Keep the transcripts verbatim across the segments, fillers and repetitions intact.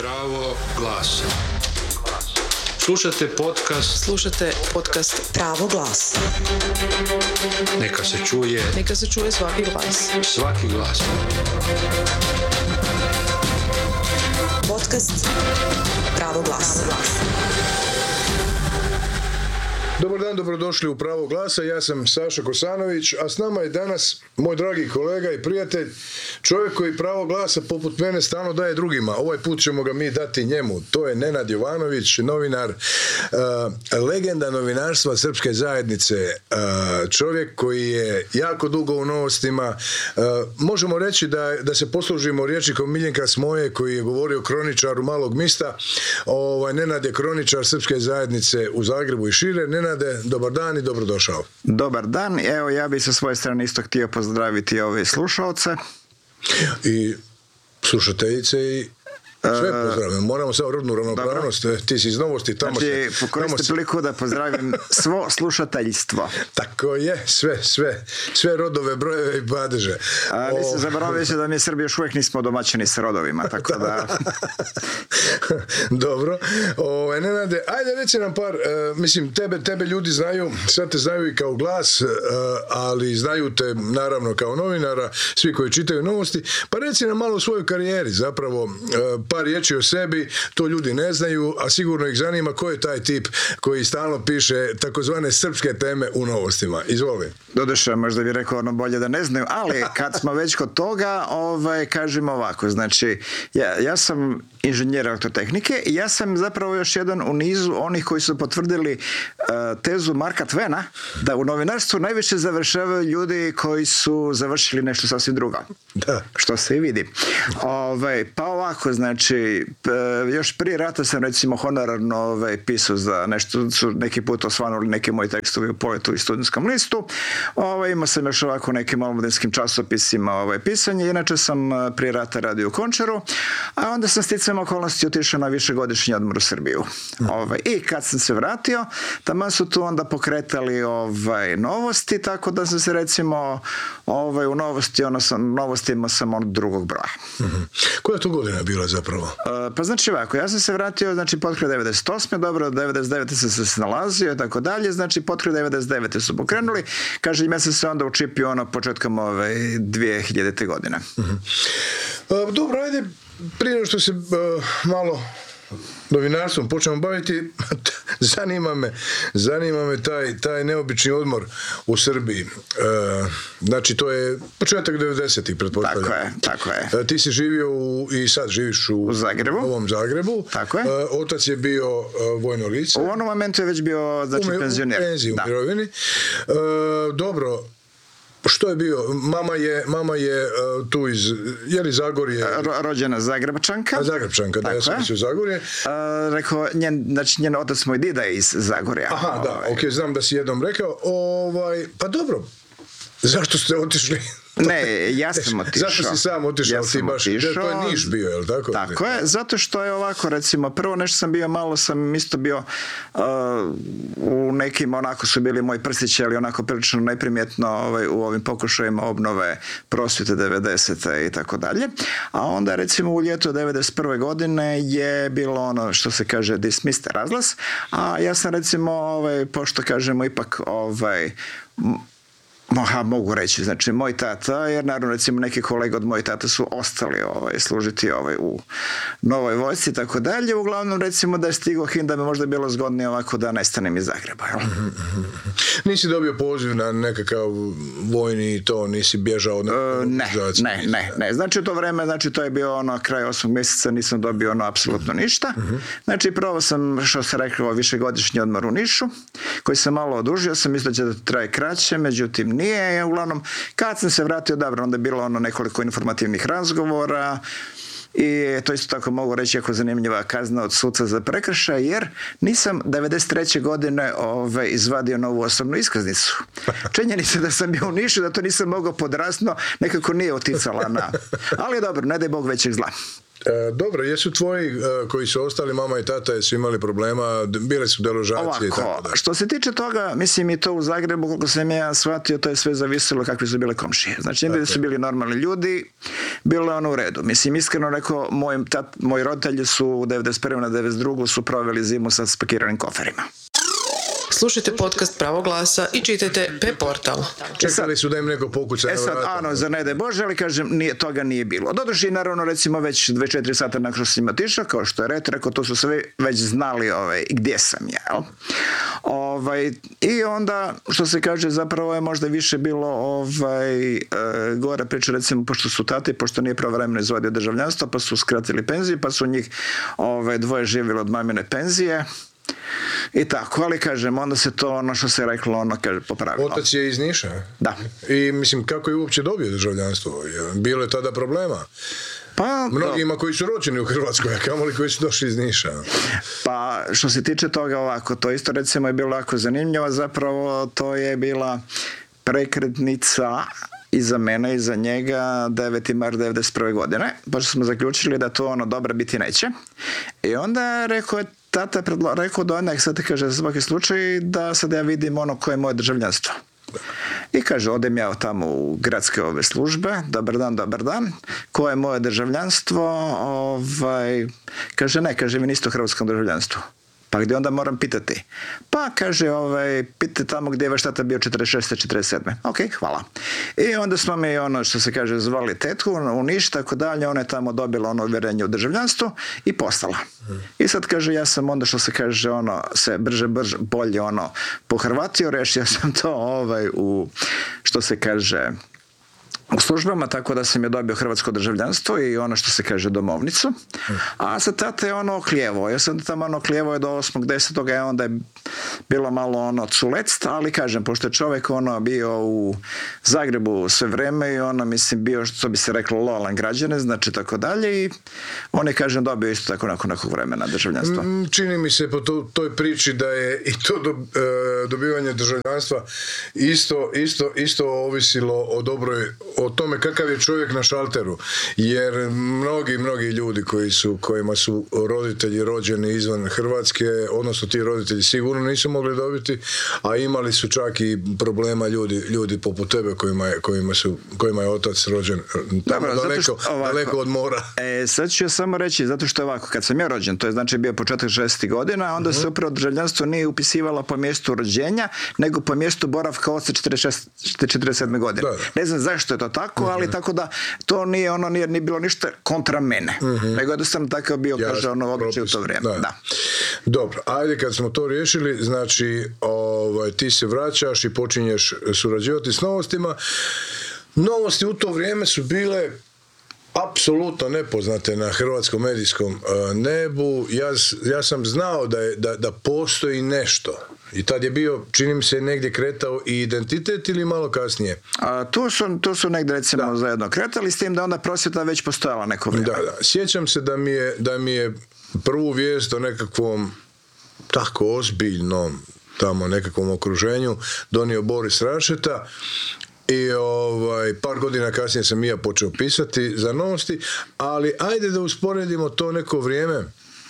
Pravo glasa. Slušate podcast. Slušate podcast Pravo glasa. Neka se čuje. Neka se čuje svaki glas. Svaki glas. Podcast Pravo glasa. Dobar dan, dobrodošli u Pravo glasa, ja sam Saša Kosanović, a s nama je danas moj dragi kolega i prijatelj, čovjek koji pravo glasa poput mene stalno daje drugima. Ovaj put ćemo ga mi dati njemu. To je Nenad Jovanović, novinar, uh, legenda novinarstva Srpske zajednice, uh, čovjek koji je jako dugo u novostima. Uh, možemo reći da, da se poslužimo rječnikom Miljenka Smoje koji je govorio kroničaru malog mista. Ovaj, Nenad je kroničar Srpske zajednice u Zagrebu i šire. Nenade, dobar dan i dobrodošao. Dobar dan, evo ja bih sa svoje strane isto htio pozdraviti ove slušalce. I slušateljice i sve pozdravljam. Moramo samo rodnu ravnopravnost. Ti si iz Novosti. Tamo znači, se, pokoristim se... priliku da pozdravim svo slušateljstvo. Tako je, sve, sve, sve rodove, brojeve i padeže. A nisam o... zaboravio se da mi Srbi još uvijek nismo domaćini s rodovima, tako da... Dobro. O, Nenade, ajde reci nam par, uh, mislim, tebe, tebe ljudi znaju, sad te znaju i kao glas, uh, ali znaju te naravno kao novinara, svi koji čitaju Novosti, pa reci nam malo o svojoj karijeri, zapravo, uh, par riječi o sebi, to ljudi ne znaju, a sigurno ih zanima ko je taj tip koji stalno piše takozvane srpske teme u Novostima. Izvoli. Doduše, možda bih rekao ono bolje da ne znaju, ali kad smo već kod toga, ovaj, kažem ovako, znači, ja, ja sam inženjer elektrotehnike i ja sam zapravo još jedan u nizu onih koji su potvrdili uh, tezu Marka Twena da u novinarstvu najviše završavaju ljudi koji su završili nešto sasvim drugo. Da. Što se i vidi. Ovaj, pa ovako, znači, p, još prije rata sam recimo honorarno ovaj, pisao za nešto, su neki put osvanuli neki moji tekstovi u Poletu i Studentskom listu. Ovaj, imao sam još ovako nekim omladinskim časopisima ovaj, pisanje. Inače sam prije rata radio u Končaru, a onda sam sticam okolnosti otišao na višegodišnji odmor u Srbiju. Mm. Ovaj, I kad sam se vratio, tamo su tu onda pokretali ovaj, Novosti, tako da sam se recimo ovaj, u Novosti, ono sam, Novostima sam od drugog broja. Mm-hmm. Koja je to godina bila zapravo? Uh, pa znači ovako, ja sam se vratio znači potkraj devedeset osme dobro, devedeset devete sam se snalazio i tako dalje, znači potkraj devedeset devete su pokrenuli, kažem, ja sam se onda učipio ono početkom ove dvije hiljadite godine. Mm-hmm. Uh, dobro, ajde, prije nego što se uh, malo novinarstvom počnemo baviti, zanima me, zanima me taj, taj neobični odmor u Srbiji. Uh, znači, to je početak devedesetih, pretpostavljam. Tako je, tako je. Uh, ti si živio u, i sad živiš u, u Zagrebu. Novom Zagrebu. Tako je. Uh, otac je bio uh, vojno lice. U onom momentu je već bio, znači, u, penzioner. U penziji, u mirovini. Uh, dobro, što je bio? Mama je, mama je uh, tu iz, je li Zagorje? Ro, rođena Zagrebčanka. A Zagrebčanka, da, ja sam mislio Zagorje. Uh, rekao, njen, znači njen otac moj dida je iz Zagorja. Aha, da, ovaj. ok, znam da si jednom rekao. Ovaj, pa dobro, zašto ste otišli? Ne, ja sam otišao. Zašto si sam otišao? Ja ti baš, otišao. To je Niš bio, je li tako? Tako je, zato što je ovako, recimo, prvo nešto sam bio, malo sam isto bio uh, u nekim, onako su bili moji prstići, ali onako prilično neprimjetno ovaj, u ovim pokušajima obnove prosvjete devedesete i tako dalje. A onda, recimo, u ljetu devedeset prve godine je bilo ono što se kaže dismissed, razglas, a ja sam, recimo, ovaj, pošto kažemo ipak ovaj, Moha, mogu reći, znači moj tata, jer naravno recimo neki kolega od mojih tata su ostali ovaj, služiti ovaj, u Novoj vojsci i tako dalje, uglavnom recimo da je stigao hin da bi možda bilo zgodnije ovako da nestanem iz Zagreba. Jel? Nisi dobio poziv na nekakav vojni i to, nisi bježao na e, ne, ne, ne, ne, znači u to vreme, znači to je bio ono kraj osmog mjeseca, nisam dobio ono apsolutno ništa, znači prvo sam, što se rekao, višegodišnji odmor u Nišu, koji sam malo odužio, sam mislio da će da traje kraće, međutim nije, uglavnom, kad sam se vratio, dobro, onda je bilo ono nekoliko informativnih razgovora i to isto tako mogu reći jako zanimljiva kazna od suca za prekršaj, jer nisam devedeset treće godine ove, izvadio novu osobnu iskaznicu. Činjenica da sam bio u Nišu, da to nisam mogao podrasno, nekako nije uticala na... Ali dobro, ne daj Bog većeg zla. E, dobro, jesu tvoji e, koji su ostali, mama i tata, su imali problema, bile su deložacije i tako da. Što se tiče toga, mislim i to u Zagrebu, koliko sam ja shvatio, to je sve zavisilo kakve su bile komšije. Znači, ne da su bili normalni ljudi, bilo je ono u redu. Mislim, iskreno rekao, moj, tat, moji roditelji su u devedeset prve na devedeset drugu su proveli zimu sa spakiranim koferima. Slušajte podcast Pravo glasa i čitajte P portal. Čekali su da im neko pokuca E na sad, vrata. ano, za ne daj Bože, ali kažem, nije, toga nije bilo. Doduše, naravno, recimo, već dvadeset četiri sata nakon što sam im otišao, kao što je Ret, rekao, to su sve već znali ovaj, gdje sam ja, jel? Ovaj, I onda, što se kaže, zapravo je možda više bilo ovaj, e, gore priča, recimo, pošto su tate, pošto nije pravovremeno izvodio državljanstvo, pa su skratili penziju, pa su njih ovaj, dvoje živjeli od mamine penzije. I tako, ali kažem, onda se to ono što se reklo, ono kaže, popravilo. Otac je iz Niša. Da. I mislim, kako je uopće dobio državljanstvo? Bilo je tada problema. Pa, Mnogima koji su rođeni u Hrvatskoj, a kamoli koji su došli iz Niša. Pa što se tiče toga ovako, to isto recimo je bilo jako zanimljivo, zapravo to je bila prekretnica i za mene i za njega deveti mart devedeset prve godine, pošto smo zaključili da to ono dobro biti neće. I onda rekao je tata, predlo, rekao do onak, sad te kaže za svaki slučaj da sad ja vidim ono koje je moje državljanstvo. I kaže, odem ja tamo u gradske ove službe, dobar dan, dobar dan, koje je moje državljanstvo, ovaj, kaže, ne, kaže, vi niste u hrvatskom državljanstvu. Pa gdje onda moram pitati? Pa kaže, ovaj, pitajte tamo gdje je vaš tata bio četrdeset šeste četrdeset sedme Ok, hvala. I onda smo mi ono što se kaže zvali tetku u Niš, tako dalje, ona je tamo dobila ono uvjerenje u državljanstvu i postala. Hmm. I sad kaže, ja sam onda što se kaže ono se brže, brže, bolje ono pohrvatio, rešio sam to ovaj u što se kaže u službama, tako da sam je dobio hrvatsko državljanstvo i ono što se kaže domovnicu. A sad tata je ono oklijevo. Ja sam tamo ono oklijevo do osmog desetog i onda je bilo malo ono culect, ali kažem, pošto je čovjek ono bio u Zagrebu sve vreme i ono, mislim, bio, što bi se reklo, lojalan građanin, znači tako dalje i on je, kažem, dobio isto tako nakon nekog vremena državljanstva. Čini mi se po to, toj priči da je i to do, e, dobivanje državljanstva isto, isto, isto ovisilo o dobroj, o tome kakav je čovjek na šalteru, jer mnogi, mnogi ljudi koji su, kojima su roditelji rođeni izvan Hrvatske, odnosno ti roditelji sigurno nisu mogli dobiti, a imali su čak i problema ljudi, ljudi poput tebe kojima je, kojima su, kojima je otac rođen tamo Dobro, daleko, što, ovako, daleko od mora. E, sad ću ja samo reći, zato što je ovako, kad sam ja rođen, to je znači bio početak šezdesetih godina, onda uh-huh. se upravo državljanstvo nije upisivalo po mjestu rođenja, nego po mjestu boravka od četrdeset šeste četrdeset sedme godine. Da, da. Ne znam zašto je to tako, uh-huh. ali tako da to nije ono, nije, nije bilo ništa kontra mene, uh-huh. nego jednostavno tako bio, ja, kaže, ono običaj u to vrijeme. Da. Da. Dobro, ajde kad smo to riješili, znači ovaj, ti se vraćaš i počinješ surađivati s Novostima. Novosti u to vrijeme su bile apsolutno nepoznate na hrvatskom medijskom uh, nebu. Ja, ja sam znao da, je, da, da postoji nešto. I tad je bio, čini mi se, negdje kretao i identitet ili malo kasnije? A, tu, su, tu su negdje recimo da. zajedno kretali, s tim da onda prosvjeta već postojala neko vrijeme. Da, da. Sjećam se da mi je, da mi je prvu vijest o nekakvom tako ozbiljnom tamo nekakvom okruženju donio Boris Rašeta. I ovaj, par godina kasnije sam i ja počeo pisati za Novosti, ali ajde da usporedimo to neko vrijeme,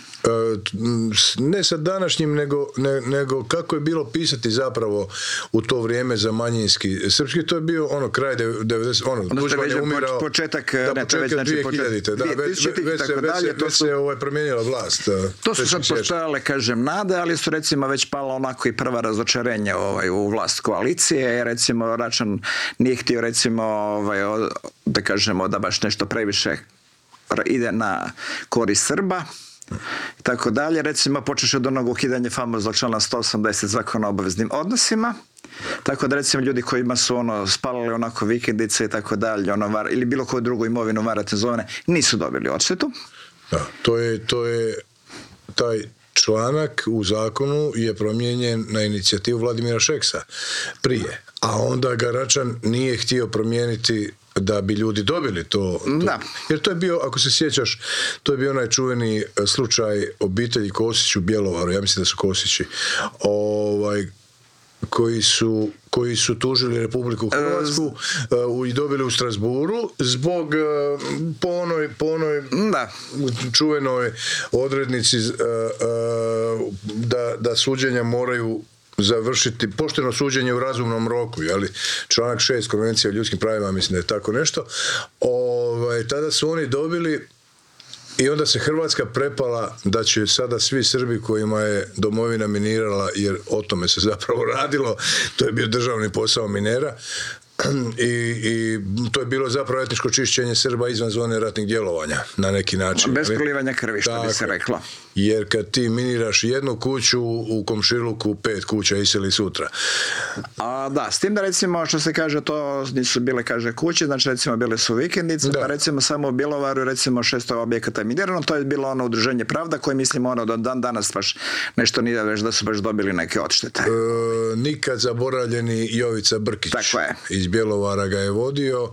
ne sa današnjim, nego, ne, nego kako je bilo pisati zapravo u to vrijeme za manjinski srpski. To je bio ono kraj devedeset ono, Tuđman je umirao, početak, da, ne, početak znači, dvije hiljadite, da, već, već, već se, već se, već se ovaj, promijenila vlast. To su sad postojale, kažem, nade, ali su recimo već pala onako i prva razočarenja ovaj, u vlast koalicije. Recimo Račan nije htio recimo ovaj, da kažemo da baš nešto previše ide na korist Srba i tako dalje. Recimo počeš od onog ukidanja famoznog člana sto osamdeset zakona o obaveznim odnosima. Tako da recimo ljudi kojima su ono spalili onako vikendice i tako dalje, ono var, ili bilo koju drugu imovinu varatezovane, nisu dobili odštetu. Da, to je, to je taj članak u zakonu je promijenjen na inicijativu Vladimira Šeksa prije, a onda ga Račan nije htio promijeniti da bi ljudi dobili to, to. Da. Jer to je bio, ako se sjećaš, to je bio onaj čuveni slučaj obitelji Kosić u Bjelovaru, ja mislim da su Kosići, ovaj, koji su koji su tužili Republiku Hrvatsku uh, i dobili u Strasburu zbog uh, po onoj, po onoj da. čuvenoj odrednici uh, uh, da, da suđenja moraju završiti pošteno suđenje u razumnom roku, jeli? Članak šest Konvencije o ljudskim pravima, mislim da je tako nešto. O, ovaj, tada su oni dobili i onda se Hrvatska prepala da će sada svi Srbi kojima je domovina minirala, jer o tome se zapravo radilo, to je bio državni posao minera, I, i to je bilo zapravo etničko čišćenje Srba izvan zone ratnih djelovanja na neki način. Bez prolivanja krvi, što bi se reklo. Jer kad ti miniraš jednu kuću, u komšiluku pet kuća iseli sutra. A da, s tim da recimo što se kaže, to nisu bile, kaže, kuće, znači recimo bile su vikendice, da. Pa recimo samo u Bjelovaru recimo šesto objekata je minirano, to je bilo ono udruženje Pravda koje mislimo ono do dan danas baš nešto nije već da su baš dobili neke odštete. E, nikad zaboravljeni Jovica Brkić. Tako je. Iz Bjelovara ga je vodio,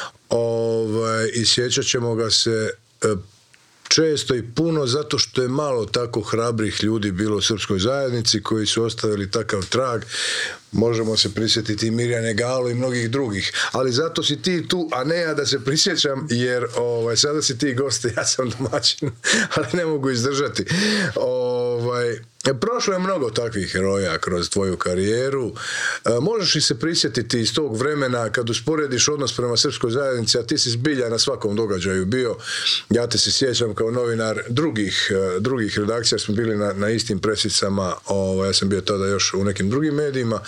ovaj, i sjećat ćemo ga se e, često i puno zato što je malo tako hrabrih ljudi bilo u srpskoj zajednici koji su ostavili takav trag. Možemo se prisjetiti i Mirjane Galo i mnogih drugih, ali zato si ti tu, a ne ja da se prisjećam, jer ovaj, sada si ti gost, ja sam domaćin, ali ne mogu izdržati. Ovaj, prošlo je mnogo takvih heroja kroz tvoju karijeru. E, možeš li se prisjetiti iz tog vremena kad usporediš odnos prema srpskoj zajednici, a ti si zbilja na svakom događaju bio, ja te se sjećam kao novinar drugih, drugih redakcija, smo bili na, na istim presicama, ovaj, ja sam bio tada još u nekim drugim medijima.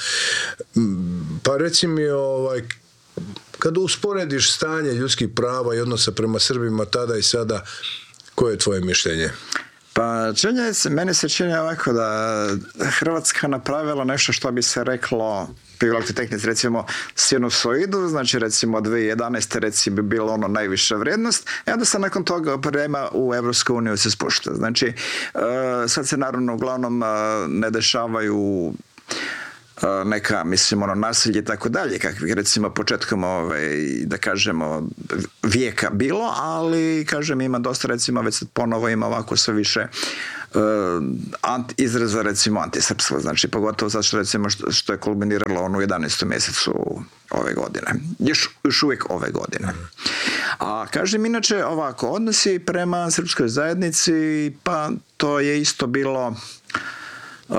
Pa reci mi, ovaj, kad usporediš stanje ljudskih prava i odnosa prema Srbima tada i sada, koje je tvoje mišljenje? Pa činje se, meni se čini ovako da Hrvatska napravila nešto što bi se reklo privaliti tehnici, recimo sinusoidu, znači recimo dvije tisuće jedanaeste recimo bi bilo ono najviša vrijednost, i onda se nakon toga prema u Evropsku uniju se spušta. Znači, sad se naravno uglavnom ne dešavaju neka, mislim, ono, nasilje i tako dalje, kakvih recimo početkom, ovaj, da kažemo, vijeka bilo, ali, kažem, ima dosta, recimo, već ponovo ima ovako sve više uh, ant, izraza, recimo, antisrpstvo, znači, pogotovo zato što, recimo, što, što je kulminiralo ono u jedanaestom mjesecu ove godine. Još, još uvijek ove godine. A, kažem, inače, ovako, odnosi prema srpskoj zajednici, pa to je isto bilo... Uh,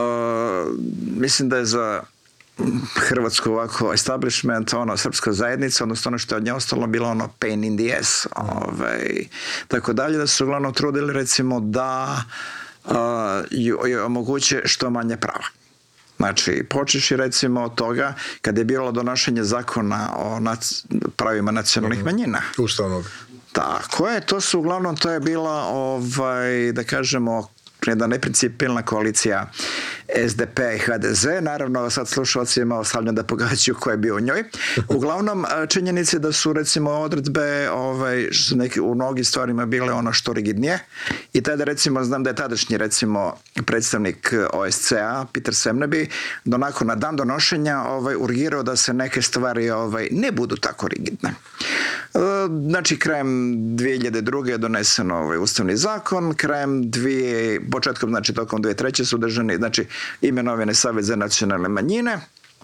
mislim da je za Hrvatsku ovako establishment, ono, srpska zajednica, odnosno ono što je od nje ostalo bilo ono pain in the ass, ovaj, tako dalje, da su uglavnom trudili recimo da uh, joj omoguće što manje prava. Znači, počeši recimo od toga kad je bilo donošenje zakona o nac- pravima nacionalnih manjina. Ustavnog. Tako je, to su uglavnom, to je bila, ovaj, da kažemo, jedna neprincipijelna koalicija S D P i H D Z, naravno sad slušalcima ostavljam da pogađaju ko je bio u njoj. Uglavnom, činjenice da su recimo odredbe ovaj, su neki, u mnogim stvarima bile ono što rigidnije, i tada recimo znam da je tadašnji recimo predstavnik O S C A Peter Semneby donako na dan donošenja ovaj, urgirao da se neke stvari ovaj, ne budu tako rigidne. Znači, krajem dvije hiljade druge je donesen ovaj ustavni zakon, krajem dvije, početkom, znači tokom dvije tisuće treće su držani, znači imenovane Savjet za nacionalne manjine,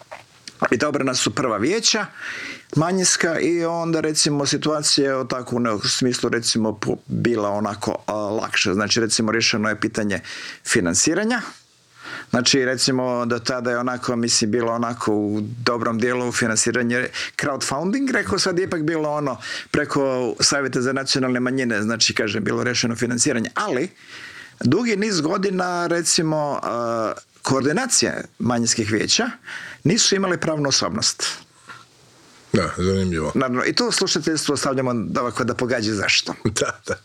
i odabrana su prva vijeća manjinska, i onda recimo situacija je tako u smislu recimo bila onako a, lakša. Znači recimo rješeno je pitanje financiranja. Znači, recimo, do tada je onako, mislim, bilo onako u dobrom dijelu financiranje crowdfunding, rekao, sad je ipak bilo ono preko Savjeta za nacionalne manjine, znači, kažem, bilo rešeno financiranje, ali dugi niz godina, recimo, uh, koordinacije manjinskih vijeća nisu imali pravnu osobnost. Da, zanimljivo. Naravno, i to slušateljstvo ostavljamo da ovako da pogađa zašto. Da, da.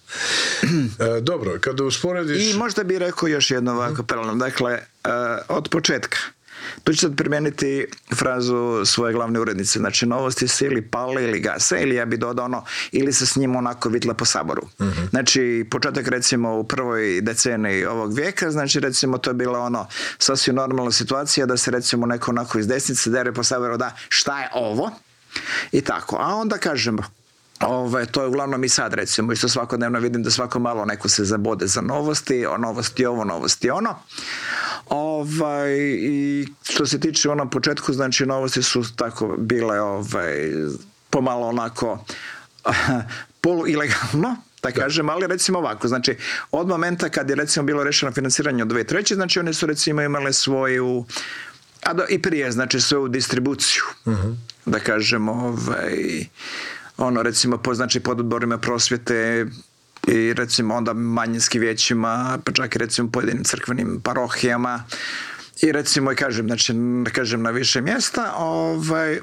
E, dobro, kada usporediš... I možda bih rekao još jedno ovako paralelno. Dakle, uh, od početka. Tu ću sad primijeniti frazu svoje glavne urednice. Znači, novosti se ili pale ili gase, ili ja bih dodao ono, ili se s njim onako vidla po saboru. Uh-huh. Znači, početak recimo u prvoj deceniji ovog vijeka, znači recimo to je bila ono sasvim normalna situacija da se recimo neko onako iz desnice dere po saboru da šta je ovo? I tako. A onda kažemo, Ove, to je uglavnom i sad recimo, isto svakodnevno vidim da svako malo neko se zabode za novosti, o novosti ovo, novosti ono. Ovaj, i što se tiče onom početku, znači novosti su tako bile ovaj, pomalo onako polu ilegalno, da kažem, ali recimo ovako, znači od momenta kad je recimo bilo rešeno financiranje od dvije tisuće treće, znači one su recimo imale svoju, a do, i prije, znači svoju distribuciju, uh-huh. da kažemo, ovaj, ono recimo po znači pododborima prosvjete i recimo onda manjinskim vijećima, pa čak i recimo pojedinim crkvenim parohijama i recimo i kažem, znači kažem na više mjesta, ovaj,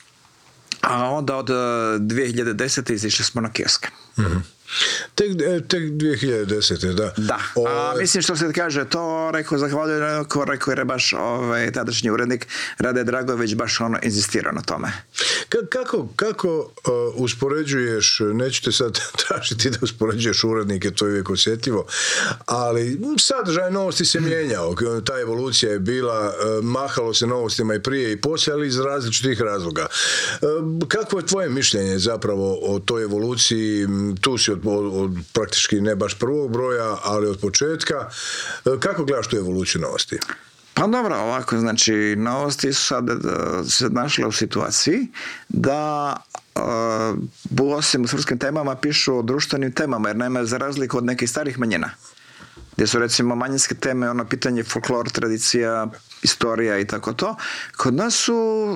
a onda od dvije hiljade desete izišli smo na kioske. Mm-hmm. Tek, tek dvije hiljade desete. Da. Da. O, a, mislim što se kaže, to rekao, zahvaljujem, ko rekao jer je baš ovaj, tadašnji urednik Rade Dragović baš ono inzistirao na tome. Ka- kako kako uh, uspoređuješ, neću te sad tražiti da uspoređuješ urednike, to je uvijek osjetljivo, ali sadržaj novosti se mijenjao, ta evolucija je bila, uh, mahalo se novostima i prije i poslije, ali iz različitih razloga. Uh, kakvo je tvoje mišljenje zapravo o toj evoluciji? Tu si od Od, od praktički ne baš prvog broja, ali od početka. Kako gledaš tu evoluciju novosti? Pa dobro, ovako, znači, novosti su sad se našle u situaciji da uh, osim u srpskim temama pišu o društvenim temama, jer nema za razliku od nekih starih manjina. Gdje su recimo manjinske teme, ono pitanje folklor, tradicija, istorija i tako to. Kod nas su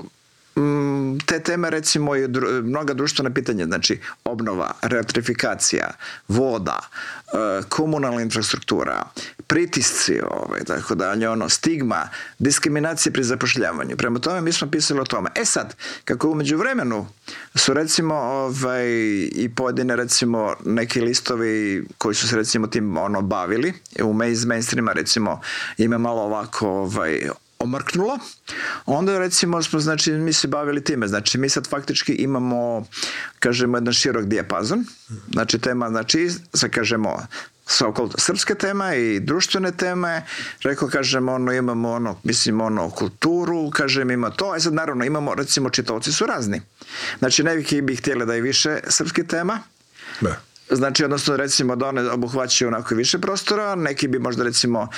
te teme recimo i dru, mnoga društvena pitanja, znači obnova, reelektrifikacija, voda, komunalna infrastruktura, pritisci, ovaj, tako dalje, ono, stigma, diskriminacija pri zapošljavanju. Prema tome mi smo pisali o tome. E sad, kako u međuvremenu su recimo ovaj, i pojedine recimo neki listovi koji su se recimo tim ono bavili, u mainstreama recimo ima malo ovako ovaj, omrknulo, onda recimo smo, znači, mi se bavili time, znači mi sad faktički imamo, kažemo, jedan širok dijapazon, znači tema, znači, sad kažemo, so srpske teme i društvene teme, rekao, kažemo, ono, imamo ono, mislim, ono, kulturu, kažem, ima to, a sad naravno imamo, recimo, čitaoci su razni. Znači, neki bi htjeli da je više srpskih tema, da. Znači, odnosno, recimo, da one obuhvaćaju onako više prostora, neki bi možda, recimo,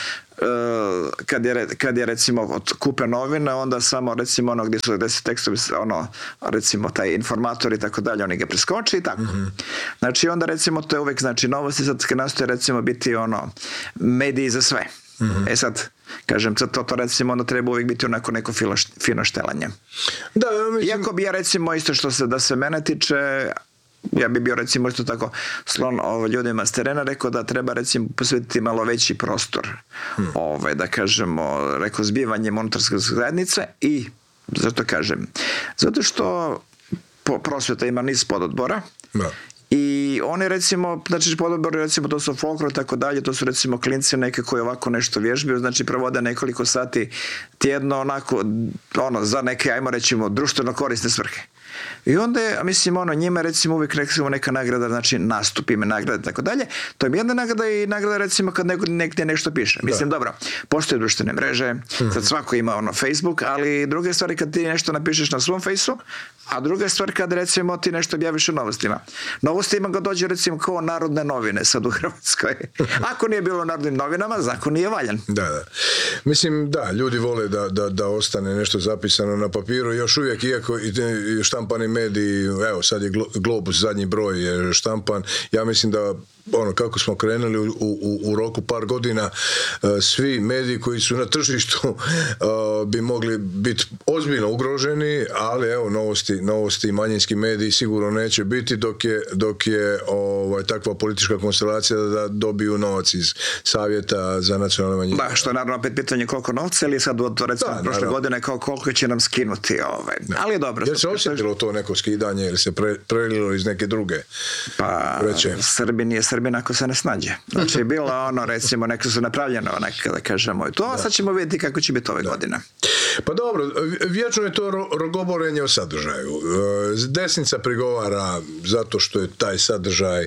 kad je, kad je recimo, kupe novine, onda samo, recimo, ono gdje su gdje su tekstovi, ono, recimo, taj informator i tako dalje, oni ga preskoče i tako. Mm-hmm. Znači, onda, recimo, to je uvijek, znači, novosti sad nastoje, recimo, biti, ono, mediji za sve. Mm-hmm. E sad, kažem, to, to recimo, onda treba uvijek biti onako neko filo, fino štelanje. Da, mislim... Iako bi ja, recimo, isto što se, da se mene tiče, ja bi bio recimo isto tako slon ovo, ljudima s terena, rekao da treba recimo posvetiti malo veći prostor, hmm. ovaj, da kažemo, rekao, zbivanje monetarske zajednice i, zato kažem, zato što prosvjeta ima niz pododbora, da. I oni recimo, znači pododbori recimo to su folklor i tako dalje, to su recimo klinci neke koji ovako nešto vježbaju, znači provode nekoliko sati tjedno onako, ono, za neke, ajmo recimo, društveno korisne svrhe. I onda je, mislim, ono, njima recimo uvijek recimo neka nagrada, znači nastup, ime nagrade i tako dalje. To je jedna nagrada i nagrada recimo kad neko negdje nešto piše. Mislim, da. Dobro, postoje društvene mreže, mm-hmm. sad svako ima ono Facebook, ali druga stvar je kad ti nešto napišeš na svom fejsu, a druga stvar kad recimo ti nešto objaviš u novostima. Novostima ga dođe recimo kao Narodne novine sad u Hrvatskoj. Ako nije bilo u Narodnim novinama, zakon nije valjan. Da, da. Mislim, da, ljudi vole da, da, da ostane nešto zapisano na papiru, još uvijek, iako i štampani mediji, evo sad je Globus, zadnji broj je štampan, ja mislim da ono, kako smo krenuli u, u, u roku par godina, svi mediji koji su na tržištu bi mogli biti ozbiljno ugroženi, ali evo, novosti, novosti i manjinski mediji sigurno neće biti dok je, dok je ovaj, takva politička konstelacija da dobiju novac iz Savjeta za nacionalne manjine. Da, što je naravno opet pitanje koliko novca, ili sad od recimo da, prošle godine kao koliko će nam skinuti. Ovaj. Ali je dobro. Jer se osjetilo to neko skidanje ili se pre, prelilo iz neke druge? Pa, Srbin je Srbin ako se ne snađe. Znači, bilo ono, recimo, neko su napravljeno, onak, da kažemo, i to, a sad ćemo vidjeti kako će biti ove da. godine. Pa dobro, vječno je to rogoborenje o sadržaju. Desnica prigovara zato što je taj sadržaj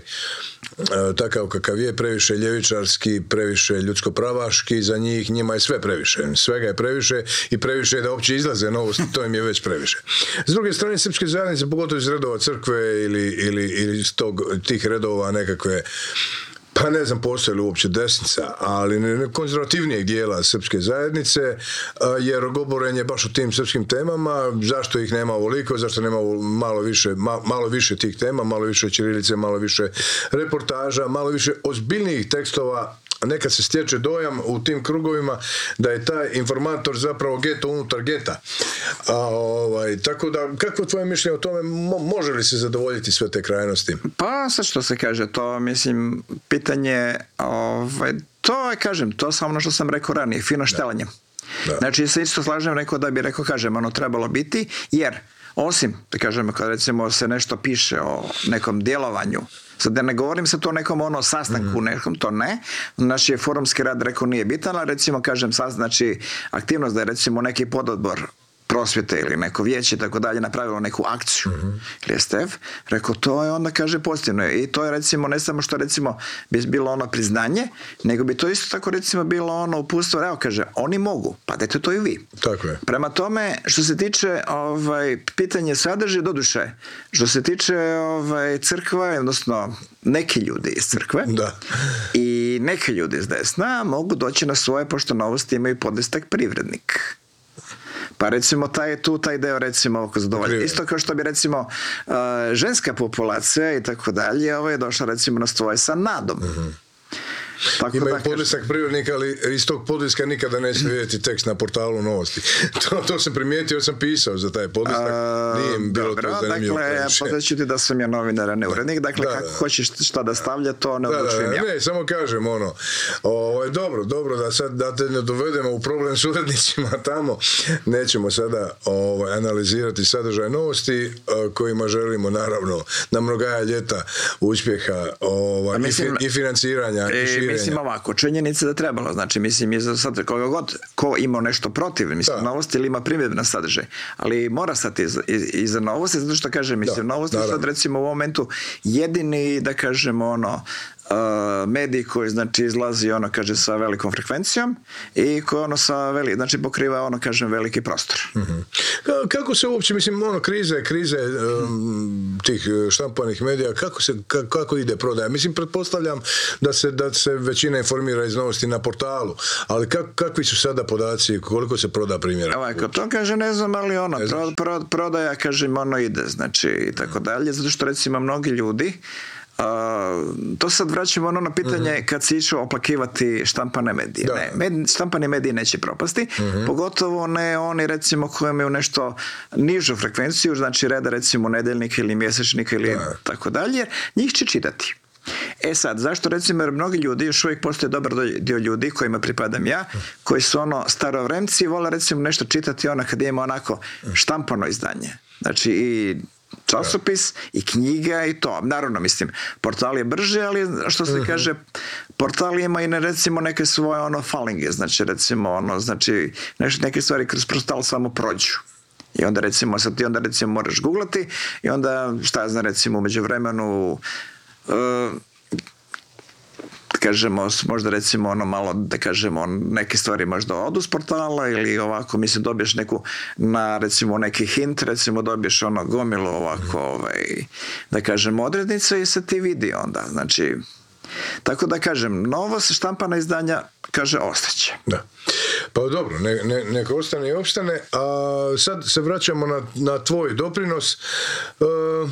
takav kakav je, previše ljevičarski, previše ljudsko-pravaški, za njih, njima je sve previše. Svega je previše i previše je da uopće izlaze novosti, to im je već previše. S druge strane, srpske zajednice, pogotovo iz redova crkve ili, ili, ili iz tog, tih redova nekakve, pa ne znam postoje li uopće desnica, ali konzervativnijeg dijela srpske zajednice, jer govorenje baš o tim srpskim temama, zašto ih nema ovoliko, zašto nema malo više, malo više tih tema, malo više ćirilice, malo više reportaža, malo više ozbiljnijih tekstova nekad se stječe dojam u tim krugovima da je taj informator zapravo geto unutar geta. A, ovaj, tako da, kako je tvoje mišljenje o tome, mo- može li se zadovoljiti sve te krajnosti? Pa sad što se kaže, to mislim, pitanje, ovaj, to je, kažem, to sam ono što sam rekao ranije, fino štelanje. Da. Znači, se isto slažem, rekao da bi rekao, kažem, ono trebalo biti, jer osim, da kažem, kad recimo se nešto piše o nekom djelovanju, sad da ne govorim se to o nekom ono sastanku, mm. nekom, to ne, naš je forumski rad rekao nije bitan, ali recimo, kažem, sad, znači, aktivnost da je recimo neki pododbor prosvjete ili neko vijeće i tako dalje napravilo neku akciju mm-hmm. ili S T F, rekao to je onda kaže pozitivno i to je recimo ne samo što recimo bi bilo ono priznanje, nego bi to isto tako recimo bilo ono uputstvo, evo kaže oni mogu, pa dajte to i vi. Tako je. Prema tome što se tiče ovaj, pitanje sadrži doduše, što se tiče ovaj, crkva, odnosno neki ljudi iz crkve da. I neki ljudi iz desna mogu doći na svoje pošto Novosti imaju podestak privrednik. Pa recimo taj tu taj deo recimo oko zadovoljstva. Isto kao što bi recimo uh, ženska populacija i tako dalje, ovo je došla recimo na svoje sa nadom. Mm-hmm. Tako imaju da, podnesak privrednika, ali iz tog podneska nikada neće vidjeti tekst na portalu Novosti. To, to sam primijetio, ja sam pisao za taj podnesak. Nije im bilo dobro, to zanimljivo. Dakle, ja podaću ti da sam ja novinar, a ne urednik. Dakle, da, kako da, hoćeš šta da stavlja, to ne odlučujem ja. Ne, samo kažem ono, o, dobro, dobro, da sad da te ne dovedemo u problem s urednicima tamo. Nećemo sada o, analizirati sadržaj Novosti, o, kojima želimo naravno na mnogaja ljeta uspjeha o, mislim, i, i financiranja e, i širenja. Mislim ovako, činjenica da trebalo, znači mislim i za sad koga god ko ima nešto protiv, mislim da. Novosti ili ima primjedbe na sadržaj, ali mora stati iza, iza Novosti, zato što kažem, mislim da, Novosti sad recimo u ovom momentu jedini, da kažemo ono, Uh, medij koji znači izlazi ono kaže sa velikom frekvencijom i koji ono sa veli, znači pokriva ono kažem veliki prostor. Mm-hmm. Kako se uopće mislim ono krize krize um, tih štampanih medija kako se kako, kako ide prodaja? Mislim pretpostavljam da se da se većina informira iz Novosti na portalu, ali kak, kakvi su sada podaci koliko se proda primjera? Ovako, to kaže ne znam ali ono pro, pro, prodaja kažem ono ide znači i tako dalje zato što recimo mnogi ljudi Uh, to sad vraćamo ono na pitanje uh-huh. kad si išao oplakivati štampane medije. Da. Ne, med, štampane medije neće propasti, uh-huh. pogotovo ne oni recimo koji imaju nešto nižu frekvenciju, znači reda recimo nedeljnika ili mjesečnika ili da. Tako dalje, njih će čitati. E sad, zašto recimo jer mnogi ljudi, još uvijek postoje dobar dio ljudi kojima pripadam ja, koji su ono starovremci i vole recimo nešto čitati ono kad ima onako štampano izdanje. Znači i časopis i knjiga i to. Naravno, mislim, portal je brže, ali što se uh-huh. kaže, portal ima i ne, recimo neke svoje ono falinge, znači recimo ono, znači nešto, neke stvari kroz portal samo prođu. I onda recimo, sad ti onda recimo moraš googlati i onda šta ja znam recimo u međuvremenu uh, kažemo, možda recimo ono malo, da kažemo, neke stvari možda odu s portala ili ovako, mislim, dobiješ neku, na recimo neki hint, recimo dobiješ ono gomilu ovako, ovaj, da kažemo, odrednice i se ti vidi onda, znači, tako da kažem, novo se štampana izdanja, kaže, ostaće. Da. Pa dobro, ne, ne, neka ostane i opstane, a sad se vraćamo na, na tvoj doprinos. Uh,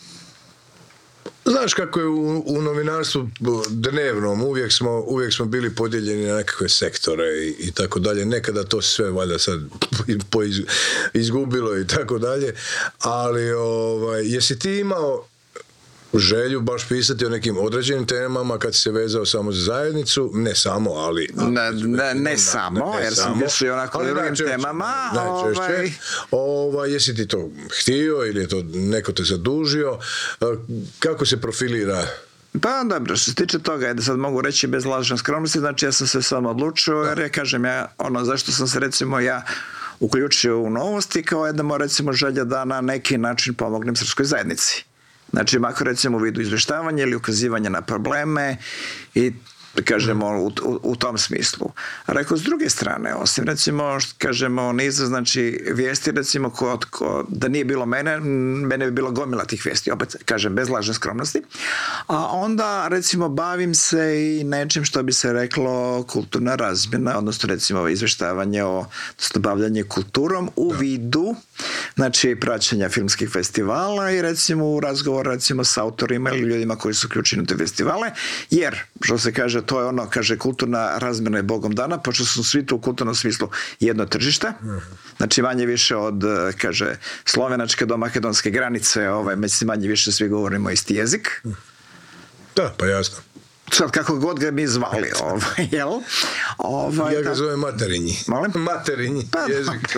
Znaš kako je u, u novinarstvu dnevnom, uvijek smo, uvijek smo bili podijeljeni na nekakve sektore i, i tako dalje. Nekada to sve valjda sad poiz, izgubilo i tako dalje. Ali ovaj, jesi ti imao želju baš pisati o nekim određenim temama kad si se vezao samo za zajednicu? Ne samo, ali... Ne, ne, ne samo, ne jer sam više i onako u drugim temama. Najčešće. Ovaj... Ovaj, jesi ti to htio ili je to neko te zadužio? Kako se profilira? Pa dobro, što se tiče toga, da sad mogu reći bez lažne skromnosti, znači ja sam se samo odlučio, jer ja kažem ja, ono, zašto sam se recimo ja uključio u Novosti, kao jedna recimo želja da na neki način pomognem srpskoj zajednici. Znači, makar recimo u vidu izvještavanja ili ukazivanja na probleme i da kažemo u, u, u tom smislu. A rekao, s druge strane, osim recimo, kažemo, niza, znači, vijesti, recimo, ko, ko, da nije bilo mene, mene bi bilo gomila tih vijesti, opet, kažem, bez lažne skromnosti. A onda, recimo, bavim se i nečim što bi se reklo kulturna razmjena, odnosno, recimo, izvještavanje o, odnosno, bavljanje kulturom u vidu, znači, praćenja filmskih festivala i, recimo, u razgovor, recimo, s autorima ili ljudima koji su uključeni u te festivale, jer, što se kaže, to je ono, kaže, kulturna razmjena je Bogom dana, pošto su svi tu u kulturnom smislu jedno tržište, znači manje više od, kaže, slovenačke do makedonske granice, ovaj, mislim, manje više svi govorimo isti jezik. Da, pa jasno. Sad kako god ga mi zvali, ovaj, jel? Ovaj, ja ga da. zovem materinji. Molim? Materinji Pa, jezik.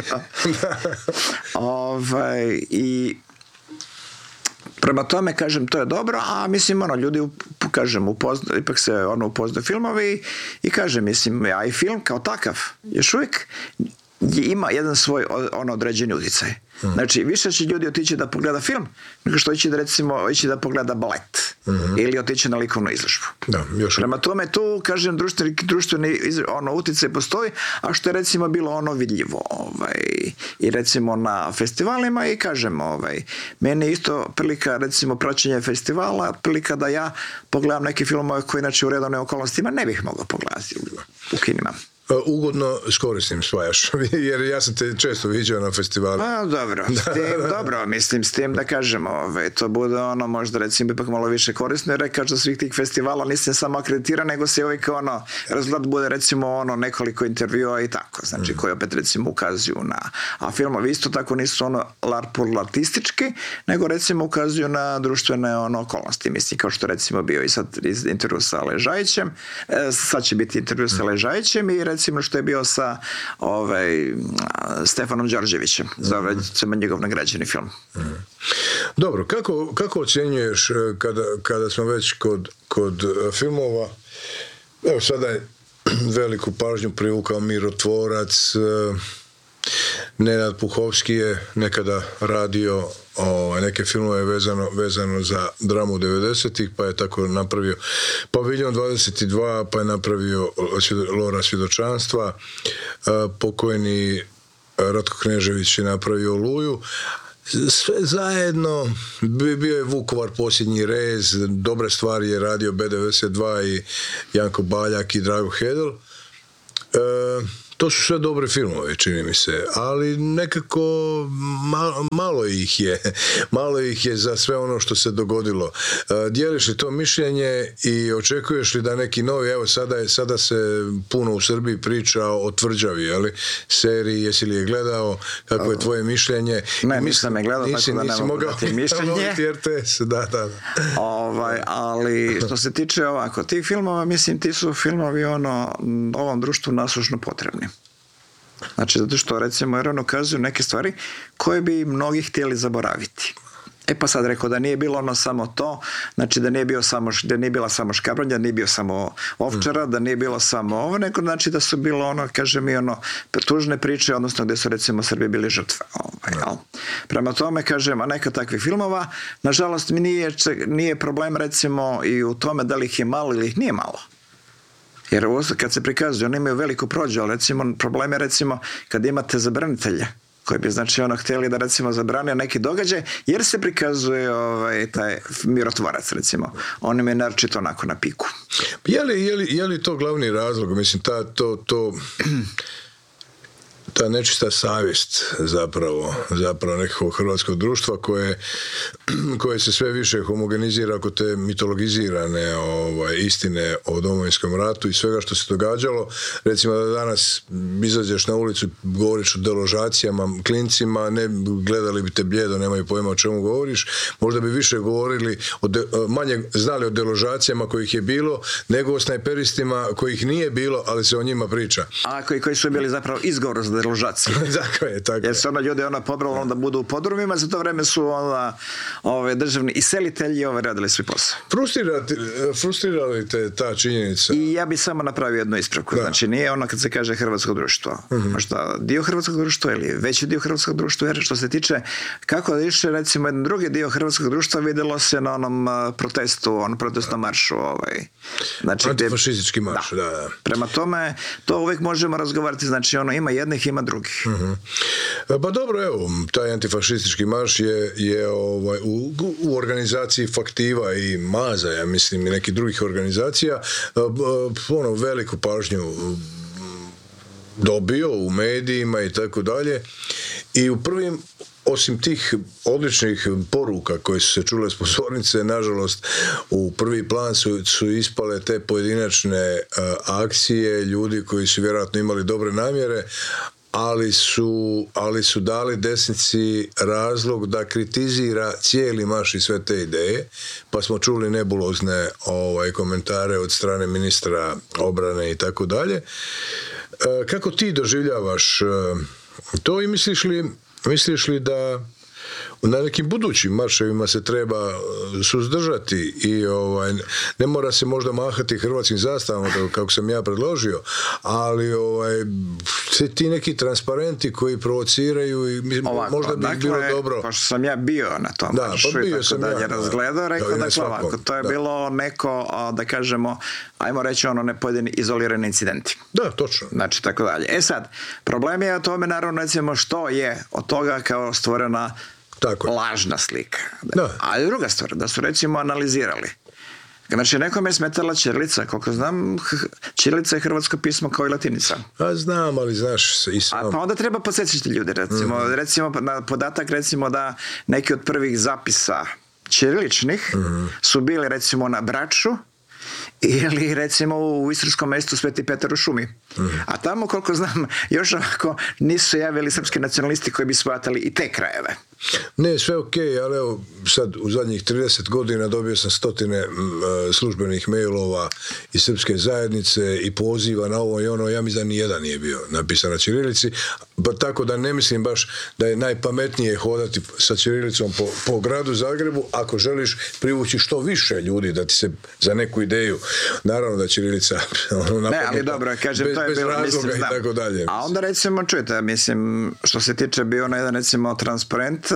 ovaj, i prema tome, kažem, to je dobro, a mislim, ono, ljudi, kažem, upozna, ipak se ono upoznaju filmovi i kažem, mislim, ja i film kao takav, još uvijek ima jedan svoj ono određeni utjecaj. Mm. Znači, više će ljudi otići da pogleda film nego što ići da, recimo, ići da pogleda balet mm-hmm. ili otići na likovnu izložbu. Da, još prema tome, tu, kažem, društveni, društveni ono, utjecaj postoji, a što je, recimo, bilo ono vidljivo. Ovaj, i, recimo, na festivalima i, kažem, ovaj, meni je isto prilika, recimo, praćenje festivala, prilika da ja pogledam neke filmove koji, inače, u redovnim okolnostima ne bih mogao pogledati u, u kinima. Ugodno s korisnim svajaš, jer ja sam te često viđao na festivalu. Pa dobro, s tim, dobro, mislim, s tim da kažemo, ove, to bude ono možda recimo ipak malo više korisno, jer kažem svih tih festivala nisam samo akreditiran, nego se uvijek ono, rezultat bude recimo ono nekoliko intervjua i tako, znači mm. koji opet recimo ukazuju na, a filmovi isto tako nisu ono larpurlartistički, nego recimo ukazuju na društvene ono okolnosti, mislim, kao što recimo bio i sad intervju sa Ležajićem, e, sad će biti intervju sa Ležajićem i recimo što je bio sa ovaj, Stefanom Đorđevićem, za ovaj njegov nagrađeni film. Dobro, kako, kako ocjenjuješ kada, kada smo već kod, kod filmova, evo sada je veliku pažnju privukao Mirotvorac, Nenad Puhovski je nekada radio o, neke filmove vezano, vezano za dramu devedesetih, pa je tako napravio Paviljon dvadeset dva, pa je napravio Lora svjedočanstva, pokojni Ratko Knežević je napravio Oluju. Sve zajedno, bio je Vukovar posljednji rez, dobre stvari je radio B devedeset dva i Janko Baljak i Drago Hedel. E, to su sve dobre filmove, čini mi se, ali nekako malo, malo ih je, malo ih je za sve ono što se dogodilo. E, dijeliš li to mišljenje i očekuješ li da neki novi, evo sada, je, sada se puno u Srbiji priča o Tvrđavi, jeli, seriji, jesi li je gledao, kako je tvoje mišljenje? Ne, nisam je gledao, nisi, tako da ne mogu dati mišljenje. R T S, da, da, da. Ovaj, ali što se tiče ovako, tih filmova, mislim, ti su filmovi ono, ovom društvu nasušno potrebni. Znači, zato što, recimo, jer on ukazuju neke stvari koje bi mnogi htjeli zaboraviti. E pa sad rekao da nije bilo ono samo to, znači da nije, bio samo, da nije bila samo Škabrnja, da nije bio samo Ovčara, da nije bilo samo ovo, nego znači da su bilo ono, kaže mi, ono, tužne priče, odnosno gdje su recimo Srbi bili žrtve. Ovaj, jel? Prema tome, kažem, a neka takvih filmova, nažalost mi nije, nije problem recimo i u tome da li ih je malo ili ih nije malo. Jer kad se prikazuju, oni imaju veliku prođu, ali recimo, problem je recimo kad imate zabranitelje, koji bi znači ono htjeli da recimo zabranio neki događaj, jer se prikazuje ovaj, taj Mirotvorac recimo. On im je naročito onako na piku. Je li, je li, je li to glavni razlog? Mislim, ta, to, to, ta nečista savjest zapravo, zapravo nekakvog hrvatskog društva koje, koje se sve više homogenizira oko te mitologizirane ovaj, istine o Domovinskom ratu i svega što se događalo. Recimo da danas izađeš na ulicu i govoriš o deložacijama, klincima, ne gledali bi te bljedo, nemaju pojma o čemu govoriš, možda bi više govorili, o de, manje znali o deložacijama kojih je bilo, nego o snajperistima kojih nije bilo, ali se o njima priča. A koji, koji su bili zapravo izgovor za deložacije. Tako je, tako je. Jer se ono ljudi ono pobralo onda budu u podrumima, za to vreme su onda ove državni iselitelji ove radili svoj posao. Frustrirala li te ta činjenica? I ja bi samo napravio jednu ispravku. Da. Znači nije ono kad se kaže hrvatsko društvo. Uh-huh. Možda dio hrvatskog društva ili veći dio hrvatskog društva, jer što se tiče kako da išle recimo jedan drugi dio hrvatskog društva vidjelo se na onom protestu, onom protestnom maršu. Ovaj. Znači, antifašistički marš, da. da, da. Prema tome, to uvijek možemo razgovarati, znači ono ima jednih, ima drugih. Uh-huh. Pa dobro, evo, taj antifašistički marš je, je ovaj, u, u organizaciji Faktiva i Maza, ja mislim, i nekih drugih organizacija, ono, veliku pažnju dobio u medijima i tako dalje. I u prvim, osim tih odličnih poruka koje su se čule s pozornice, nažalost u prvi plan su, su ispale te pojedinačne uh, akcije ljudi koji su vjerojatno imali dobre namjere, ali su, ali su dali desnici razlog da kritizira cijeli maš i sve te ideje, pa smo čuli nebulozne ovaj, komentare od strane ministra obrane i tako dalje. Kako ti doživljavaš to i misliš li, misliš li da na nekim budućim marševima se treba suzdržati i ovaj, ne mora se možda mahati hrvatskim zastavama kako sam ja predložio, ali ovaj, ti neki transparenti koji provociraju i mislim, ovako, možda bi dakle, bilo dobro. Pošto sam ja bio na tom da, maršu pa i bio tako sam dalje ja, razgledao, rekao da, dakle svakom, ovako, to je da. bilo neko, da kažemo, ajmo reći ono ne pojedini izolirani incidenti. Da, točno. Znači, tako dalje. E sad, problem je o tome, naravno, recimo, što je od toga kao stvorena tako lažna slika. Da. Ali druga stvar, da su recimo analizirali. Znači, nekome je smetala ćirilica, koliko znam, ćirilica je hrvatsko pismo kao i latinica. A znam, ali znaš i sam. A pa onda treba podsjećati ljudi, recimo, mm-hmm. recimo na podatak, recimo da neki od prvih zapisa ćiriličnih mm-hmm. su bili recimo na Braču ili recimo u istarskom mjestu Sveti Petar u šumi. Mm-hmm. A tamo, koliko znam, još ovako nisu javili srpski nacionalisti koji bi shvatali i te krajeve. Ne, sve ok, ali evo sad u zadnjih trideset godina dobio sam stotine m, službenih mailova iz srpske zajednice i poziva na ovo i ono, ja mislim da ni jedan nije bio napisan na ćirilici, pa tako da ne mislim baš da je najpametnije hodati sa ćirilicom po, po gradu Zagrebu ako želiš privući što više ljudi da ti se za neku ideju, naravno da ćirilica ono, ne, ali dobro, kažem, bez, to je bez bilo, razloga mislim, i tako dalje. A onda recimo, čujete, mislim, što se tiče bio na jedan recimo transparent,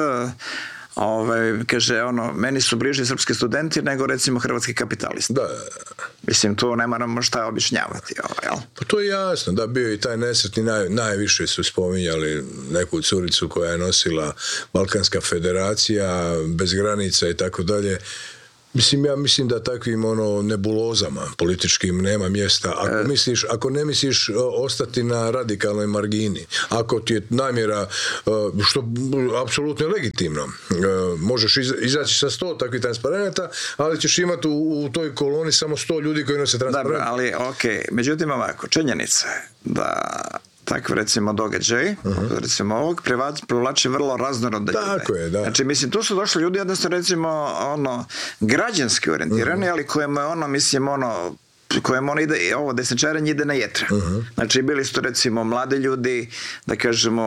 ovaj, kaže ono, meni su bliži srpski studenti nego recimo hrvatski kapitalisti. Da. Mislim, tu ne moramo šta objašnjavati. Ovaj, jel? Pa to je jasno, da bio i taj nesretni, naj, najviše su spominjali neku curicu koja je nosila Balkanska federacija, bez granica i tako dalje. Mislim, ja mislim da takvim ono nebulozama političkim nema mjesta. Ako, e... misliš, ako ne misliš ostati na radikalnoj margini, ako ti je namjera, što apsolutno je legitimno, možeš izaći sa sto takvih transparenata, ali ćeš imati u, u toj koloni samo sto ljudi koji nose transparent. Dobro, ali ok, međutim ovako, činjenica je da takve recimo događaj, uh-huh. recimo ovog, privlači vrlo raznorodne ljude. Tako je, da. Znači, mislim, tu su došli ljudi jednostavno recimo ono, građanski orijentirani, uh-huh. ali kojemu je ono, mislim, ono, kojem ono ide, ovo desničarenje ide na jetra. Uh-huh. Znači, bili su to recimo mladi ljudi, da kažemo,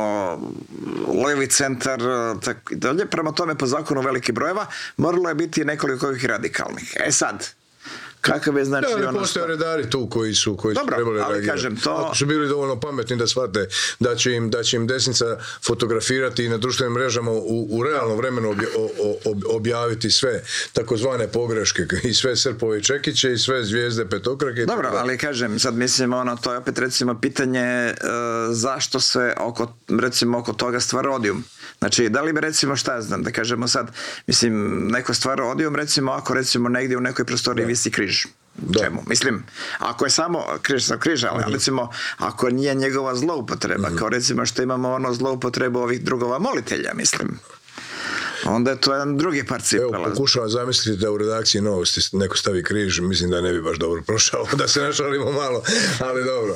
levi centar, tako i dalje. Prema tome, po zakonu velikih brojeva, moralo je biti nekoliko ovih radikalnih. E sad, kakav je znači da, ono postoje redari tu koji su koji dobro, su trebali ali reagirati. Kažem, to... Ako su bili dovoljno pametni da shvate da će im, da će im desnica fotografirati i na društvenim mrežama u, u realnom vremenu obja, ob, objaviti sve takozvane pogreške i sve srpove i čekiće i sve zvijezde petokrake. Dobro, ali kažem, sad mislim ono, to je opet recimo pitanje uh, zašto se oko, recimo oko toga stvara odijum. Znači, da li bi recimo, šta ja znam, da kažemo sad, mislim, neko stvara odijum, recimo, ako recimo negdje u nekoj prostoriji visi križ. Da. Čemu? Mislim, ako je samo križ sa križa, ali uh-huh. recimo, ako nije njegova zloupotreba, uh-huh. kao recimo što imamo ono zloupotrebu ovih drugova molitelja, mislim, onda je to jedan drugi par cipela. Evo, pokušavam zamisliti da u redakciji Novosti neko stavi križ, mislim da ne bi baš dobro prošao, da se našalimo malo, ali dobro.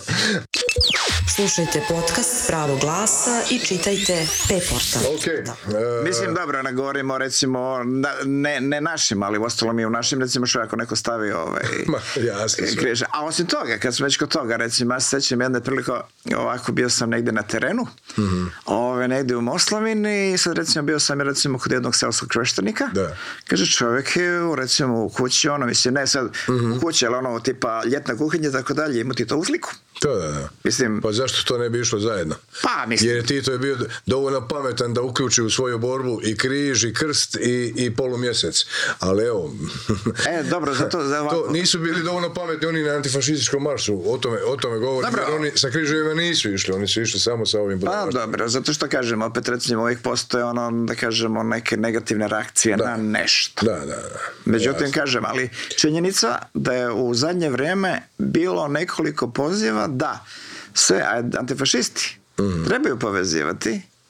Slušajte podcast Pravog glasa i čitajte P-portal. Okay. Uh, Mislim, dobro, ne govorimo recimo, ne, ne našim, ali ostalo mi u našim, recimo što ako neko stavi ovaj, Ma, jasno križ. A osim toga, kad smo već kod toga, recimo, ja se sećam jedne priliko, ovako bio sam negdje na terenu, mm-hmm. ove, negdje u Moslavini i sad recimo bio sam recimo kod jednog seoskog kreštenika. Da. Kaže, čovjek je recimo u kući, ono, mislim, ne sad mm-hmm. u kući, ali ono, tipa ljetna kuhinja, tako dalje, imati to u sliku. Da, da, da. Mislim, pa zašto to ne bi išlo zajedno? Pa, mislim. Jer Tito je bio dovoljno pametan da uključi u svoju borbu i križ, i krst, i, i polumjesec. Ali evo... E, dobro, zato... Za ovako... to nisu bili dovoljno pametni oni na antifašističkom maršu. O tome, o tome govorim. Jer oni sa križevima nisu išli. Oni su išli samo sa ovim... Pa, dobro, zato što kažem, opet recimo uvijek postoje ono, da kažemo, neke negativne reakcije da. na nešto. Da, da, da. Međutim, jasno. kažem, ali činjenica da je u zadnje vrijeme bilo nekoliko poziva da sve antifašisti mm-hmm. trebaju povezivati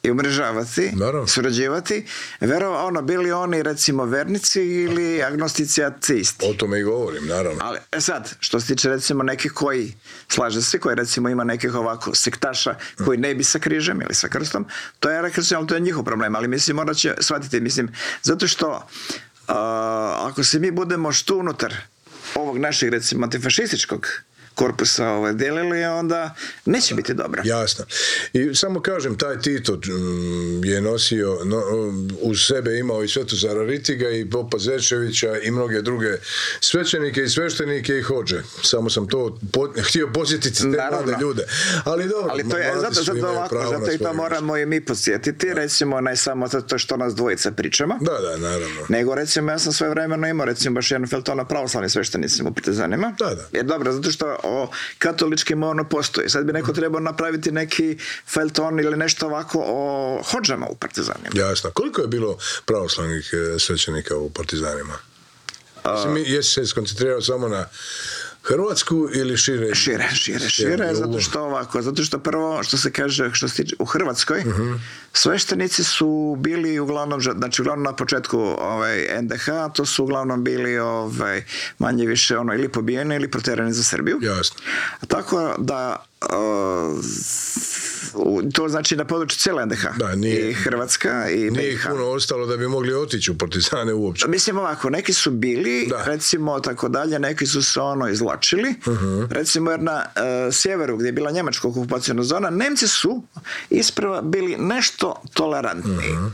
i umrežavati, Naravno. surađivati, verovao ono, bili oni recimo vernici ili agnostici ateisti. O tome i govorim, naravno. Ali e sad, što se tiče recimo nekih koji, slaže se, koji recimo ima nekih ovako sektaša koji ne bi sa križem ili sa krstom, to je rekao, ali to je njihov problem, ali mislim morat će shvatiti, mislim, zato što uh, ako se mi budemo što unutar ovog našeg recimo antifašističkog korpusa ovaj, delili, onda neće biti dobro. Jasno. I samo kažem, taj Tito mm, je nosio, no, uz sebe imao i Svetozara Ritiga i Popa Zečevića i mnoge druge svećenike i sveštenike i hodže. Samo sam to po, htio posjetiti te Naravno. mlade ljude. Ali dobro, Ali to je, mladi zato, su, zato, imaju ovako, pravo na zato i to svoje moramo i mi podsjetiti, recimo ne samo to što nas dvojica pričamo, Da, da, naravno. nego recimo ja sam svoje vremeno imao recimo baš jedan feltona pravoslavnim sveštenicima u Partizanima. Da, da. Jer dobro, zato što o katoličkim ono postoji. Sad bi neko trebao napraviti neki felton ili nešto ovako o hodžama u Partizanima. Jasno. Koliko je bilo pravoslavnih e, svećenika u Partizanima? Mislim, jesi se skoncentrirao samo na Hrvatsku ili šire? Šire, šire, šire, zato što ovako, zato što prvo, što se kaže, što se tiče, u Hrvatskoj, uh-huh. sveštenici su bili uglavnom, znači uglavnom na početku ovaj, en de ha, to su uglavnom bili ovaj, manje više ono, ili pobijeni ili proterani za Srbiju. Jasno. Tako da uh, to znači na području cijele en de ha. Da, nije, i Hrvatska i nije ih puno ostalo da bi mogli otići u partizane uopće. Mislim ovako, neki su bili, da. recimo tako dalje, neki su se ono izvlačili, uh-huh. recimo jer na uh, sjeveru gdje je bila njemačka okupacijona zona, Nemci su isprva bili nešto tolerantniji. Uh-huh.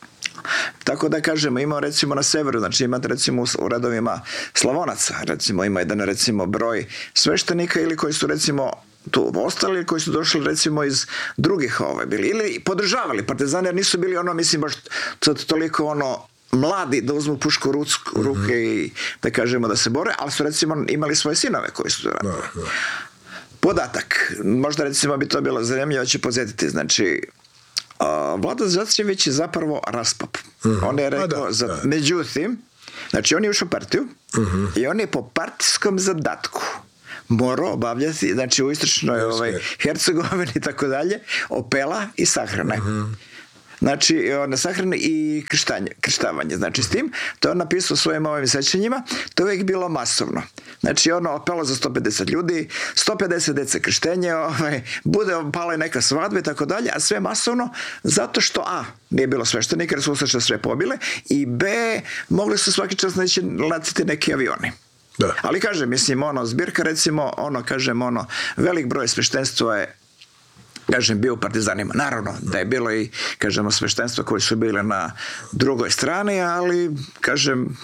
Tako da kažemo, ima recimo na severu, znači imate recimo u redovima Slavonaca, recimo ima jedan recimo broj sveštenika ili koji su recimo tu ostali, koji su došli recimo iz drugih ovaj, bili, ili podržavali partizane, jer nisu bili ono, mislim, baš to, toliko ono mladi da uzmu pušku u ruke mm-hmm. i da kažemo da se bore, ali su recimo imali svoje sinove koji su radili. No, no. Podatak, možda recimo bi to bilo zanimljivo, će podsjetiti, znači uh, Vlado Zečević je zapravo raspop. Mm-hmm. On je rekao, da, za, da. međutim, znači on je ušao u partiju mm-hmm. i on je po partijskom zadatku morao obavljati, znači u istočnoj ovaj, Hercegovini i tako dalje, opela i sahrane. Mm-hmm. Znači, na sahrane i krštanje, krštavanje. Znači, s tim, to je on napisao u svojim ovim sećanjima, to je uvijek bilo masovno. Znači, ono opelo za sto pedeset ljudi, sto pedeset dece krštenje, ovaj, bude opala i neka svadba i tako dalje, a sve masovno, zato što A, nije bilo sveštenika, jer su sve sve pobile, i B, mogli su svaki čas neći letiti neki avioni. Da. Ali kažem, mislim, ono, zbirka recimo, ono, kažem, ono, velik broj sveštenstva je, kažem, bio u partizanima. Naravno, da je bilo i, kažemo, sveštenstva koji su bile na drugoj strani, ali, kažem...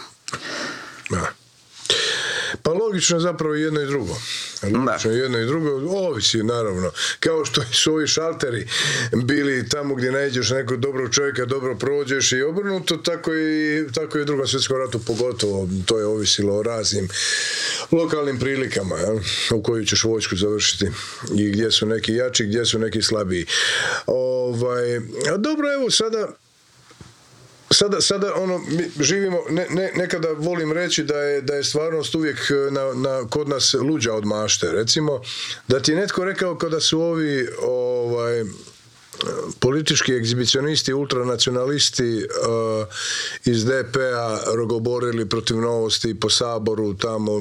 Da. Pa logično je zapravo jedno i drugo. Logično je jedno i drugo, ovisi naravno. Kao što su ovi šalteri bili tamo gdje nađeš nekog dobrog čovjeka, dobro prođeš i obrnuto, tako i, tako i u drugom svjetskom ratu pogotovo. To je ovisilo o raznim lokalnim prilikama, ja, u koju ćeš vojsku završiti i gdje su neki jači, gdje su neki slabiji. Ovaj, a dobro, evo sada Sada, sada ono, mi živimo, ne, ne, nekada volim reći da je, da je stvarnost uvijek na, na, kod nas luđa od mašte. Recimo, da ti je netko rekao kada su ovi ovaj, politički egzibicionisti, ultranacionalisti uh, iz de pe a rogoborili protiv Novosti po Saboru, tamo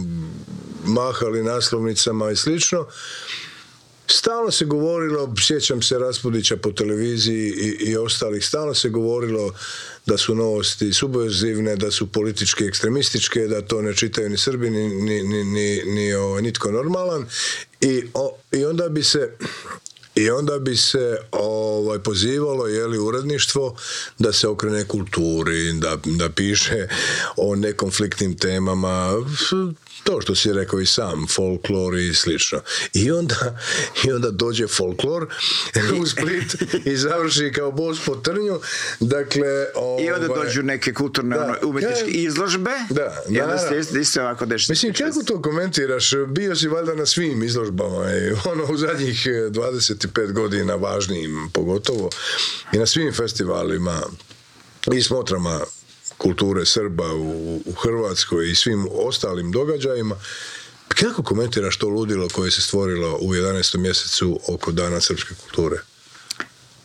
mahali naslovnicama i slično. Stalno se govorilo, sjećam se Raspudića po televiziji i, i ostalih, stalno se govorilo da su Novosti subverzivne, da su politički ekstremističke, da to ne čitaju ni Srbi, ni, ni, ni, ni, ni o, nitko normalan. I, o, i onda bi se... I onda bi se ovaj, pozivalo jeli, uredništvo da se okrene kulturi, da, da piše o nekonfliktnim temama, to što si rekao i sam, folklor i slično. I onda, i onda dođe folklor u Split i završi kao bos po trnju. Dakle, ovaj, i onda dođu neke kulturne da, ono, umjetničke ja, izložbe da, i onda se isto ovako dešava. Mislim, kako to komentiraš? Bio si valjda na svim izložbama i ono u zadnjih dvadeset pet godina važnijim pogotovo i na svim festivalima i smotrama kulture Srba u, u Hrvatskoj i svim ostalim događajima. Kako komentiraš to ludilo koje se stvorilo u jedanaestom mjesecu oko Dana srpske kulture?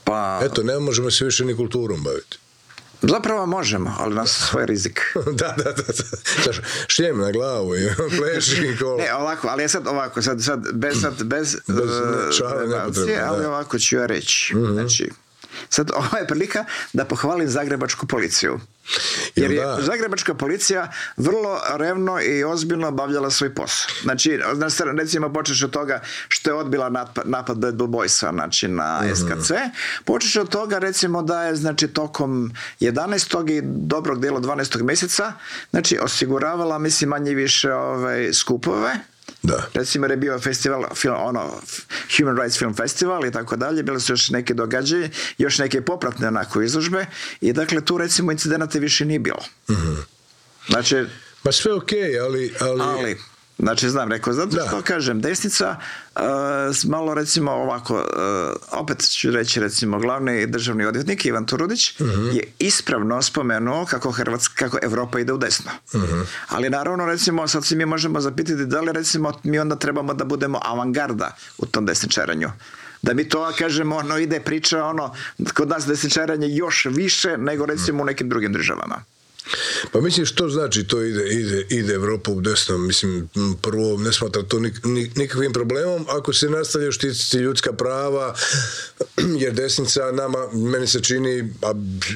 Pa, Eto, ne možemo se više ni kulturom baviti. zapravo možemo, ali na svoj rizik. da, da, da. da. Znaš, šljem na glavu i pleši i kolo. Ne, ovako, ali je sad ovako, sad, sad bez, sad, bez, Bez uh, šale demancije, nepotrebno, ali da. ovako ću ja reći. Mm-hmm. Znači, sad ovo je prilika da pohvalim zagrebačku policiju. Jer je da. zagrebačka policija vrlo revno i ozbiljno obavljala svoj posao. Znači, recimo počeš od toga što je odbila napad, napad Bad Blue Boysa, znači na S K C, počeš od toga recimo da je znači tokom jedanaestog i dobrog dijela dvanaestog mjeseca znači osiguravala mislim manje više ovaj, skupove. Da. Recimo jer je bio festival, film, ono, Human Rights Film Festival i tako dalje, bile su još neke događaje, još neke popratne onako izložbe i dakle tu recimo incidenata više nije bilo. Mm-hmm. Znači, Ma sve okej, ali, ali... ali, znači znam, rekao, zato Da. što kažem, desnica uh, malo recimo ovako, uh, opet ću reći recimo glavni državni odvjetnik Ivan Turudić mm-hmm. je ispravno spomenuo kako Hrvatska, kako Evropa ide u desno. Mm-hmm. Ali naravno recimo sad se mi možemo zapitati da li recimo mi onda trebamo da budemo avangarda u tom desničaranju. Da mi to kažemo, ono ide priča, ono, kod nas desničaranje još više nego recimo u nekim drugim državama. Pa mislim što znači to ide, ide, ide Evropa u desno, mislim prvo ne smatra to nik, nik, nikakvim problemom ako se nastavljaju štititi ljudska prava jer desnica nama, meni se čini, a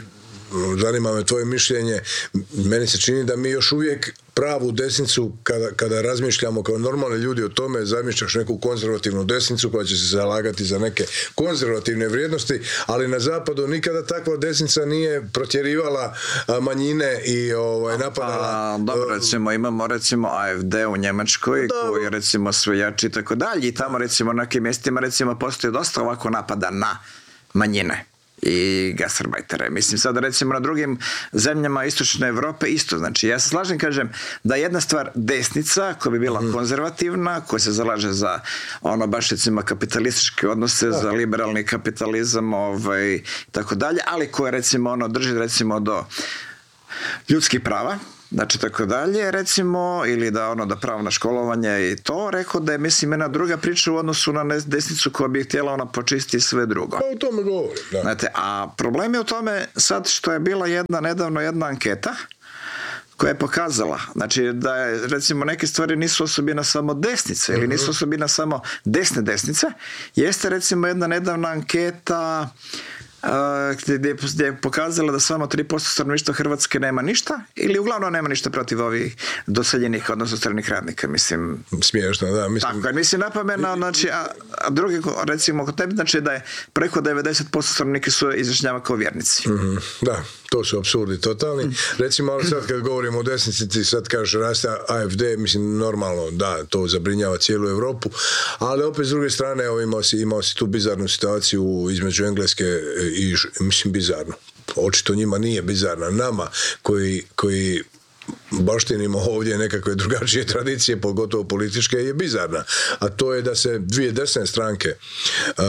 zanima me tvoje mišljenje, meni se čini da mi još uvijek pravu desnicu kada, kada razmišljamo kao normalni ljudi o tome, zamišljaš neku konzervativnu desnicu koja će se zalagati za neke konzervativne vrijednosti, ali na zapadu nikada takva desnica nije protjerivala manjine i ovaj, napadala. Pa, dobro, recimo imamo recimo A F D u Njemačkoj da. Koji je recimo sve jači i tako dalje i tamo recimo na nekim mjestima recimo postoji dosta ovako napada na manjine i gastarbajtere. Mislim sad recimo na drugim zemljama istočne Evrope isto. Znači ja se slažem, kažem da jedna stvar desnica koja bi bila mm. konzervativna, koja se zalaže za ono baš recimo kapitalističke odnose, da. Za liberalni kapitalizam ovaj, tako dalje, ali koja recimo ono drži recimo do ljudskih prava, znači tako dalje, recimo, ili da ono da pravo na školovanje i to, rekao da je, mislim, jedna druga priča u odnosu na desnicu koja bi htjela ona počistiti sve drugo. Pa o tome govorim, da. Znate, a problem je u tome sad što je bila jedna, nedavno jedna anketa koja je pokazala, znači da je, recimo, neke stvari nisu osobina samo desnice, ili nisu osobina samo desne desnice, jeste recimo jedna nedavna anketa Uh, gdje, gdje je pokazala da samo tri posto stanovništva Hrvatske nema ništa ili uglavnom nema ništa protiv ovih doseljenih, odnosno stranih radnika, mislim. Smiješno, da. Mislim... Tako, mislim napomena, znači, a, a drugi, recimo, kod tebi, znači da je preko devedeset posto stanovnika su izjašnjava kao vjernici. Mm-hmm. Da, to su apsurdi totalni. Mm. Recimo, ali sad kad govorimo o desnici, ti sad kažeš raste A F D, mislim, normalno, da, to zabrinjava cijelu Europu, ali opet s druge strane, evo, imao si, imao si tu bizarnu situaciju između Engleske i, mislim, bizarno. Očito njima nije bizarna. Nama koji, koji baštinimo ovdje nekakve drugačije tradicije, pogotovo političke, je bizarna. A to je da se dvije desne stranke uh,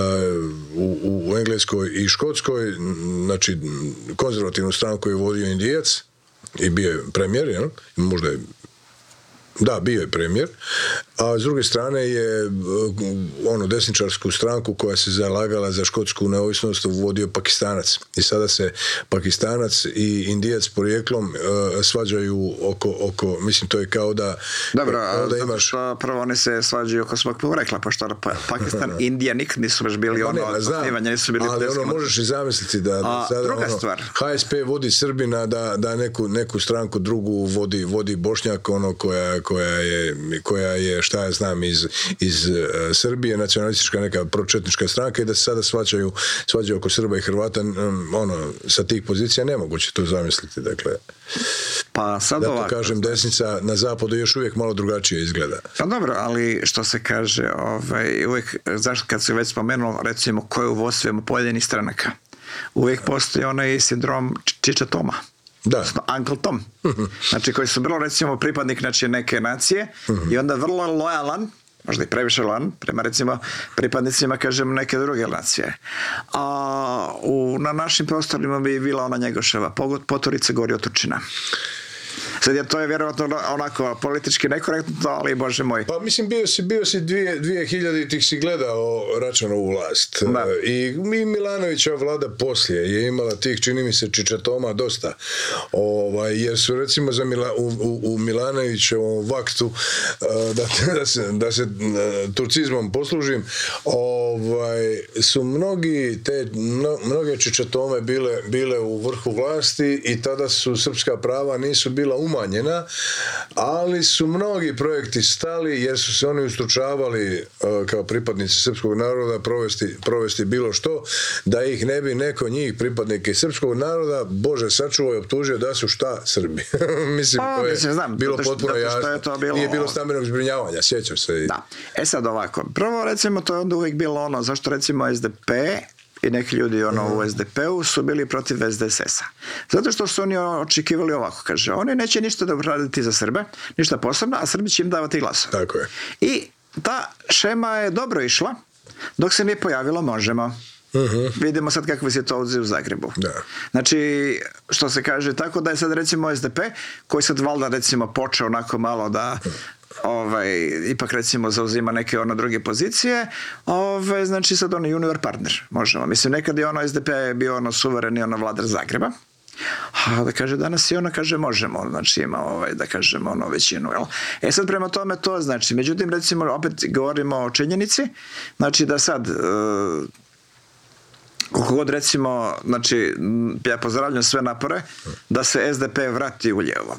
u, u Engleskoj i Škotskoj, znači konzervativnu stranku je vodio Indijac i bio je premijer, jel? Možda je Da, bio je premijer, a s druge strane je ono desničarsku stranku koja se zalagala za škotsku neovisnost vodio Pakistanac. I sada se Pakistanac i Indijac porijeklom uh, svađaju oko, oko, mislim, to je kao da... Dobro, kao da imaš... što prvo oni se svađaju oko svog porekla, pošto Pakistan i Indija nikad nisu baš bili ono osnivanje, nisu bili... Ali ono, možeš i zamisliti da, da a, sada druga ono, stvar. H S P vodi Srbina, da, da neku, neku stranku drugu vodi, vodi Bošnjak, ono koja koja je, koja je šta ja znam iz, iz uh, Srbije, nacionalistička neka pročetnička stranka i da se sada svađaju, svađaju oko Srba i Hrvata, um, ono, sa tih pozicija nemoguće to zamisliti, dakle. Pa sad da to ovako, kažem, desnica na zapadu još uvijek malo drugačije izgleda. Pa dobro, ali što se kaže, ovaj, uvijek, zašto kad se već spomenulo, recimo, ko je u vodstvima pojedinih stranaka, uvijek postoji onaj sindrom Čiča Toma. Da. Uncle Tom. Uh-huh. Znači koji su vrlo recimo pripadnik znači, neke nacije uh-huh. i onda vrlo lojalan, možda i previše lojalan, prema recimo pripadnicima kažem neke druge nacije. A u, na našim prostorima bi bila ona Njegoševa Poturica gori od Turčina. Sad je to je vjerovatno onako politički nekorektno, ali bože moj. Pa mislim, bio si, bio si dvije, dvije hiljaditih si gledao Račanovu vlast. Da. I mi Milanovića vlada poslije je imala tih, čini mi se, čičatoma dosta. Ovaj, jer su recimo za Mila, u, u, u Milanovićevom vaktu, da, da se, da se turcizmom poslužim, ovaj, su mnogi te, mno, mnoge čičatome bile, bile u vrhu vlasti i tada su srpska prava nisu bila umanjena, ali su mnogi projekti stali jer su se oni ustručavali kao pripadnici srpskog naroda provesti, provesti bilo što, da ih ne bi neko njih, pripadnike srpskog naroda, Bože sačuvaj, optužio da su šta Srbi. Mislim, pa, to je mislim, znam, bilo što, potpuno jasno. Je to bilo... Nije bilo stambenog zbrinjavanja, sjećam se. Da. E sad ovako, prvo recimo to je onda uvijek bilo ono, zašto recimo es de pe i neki ljudi ono, u es de pe-u su bili protiv es de es es-a. Zato što su oni očekivali ovako, kaže, oni neće ništa dobro raditi za Srbe, ništa posebno, a Srbi će im davati glasove. Tako je. I ta šema je dobro išla, dok se nije pojavilo Možemo. Uh-huh. Vidimo sad kakve situacije u Zagrebu. Da. Znači, što se kaže, tako da je sad recimo es de pe, koji sad valjda recimo počeo onako malo da ovaj, ipak recimo zauzima neke ono druge pozicije, ovaj, znači sad ono junior partner, možemo. Mislim, nekad je ono es de pe bio ono suvereni ono vladar Zagreba, a da kaže danas i ona kaže Možemo, znači ima ovaj, da kažemo ono većinu, jel? E sad prema tome to znači, međutim recimo opet govorimo o činjenici, znači da sad uh, koliko god recimo, znači ja pozdravljam sve napore da se es de pe vrati u lijevo.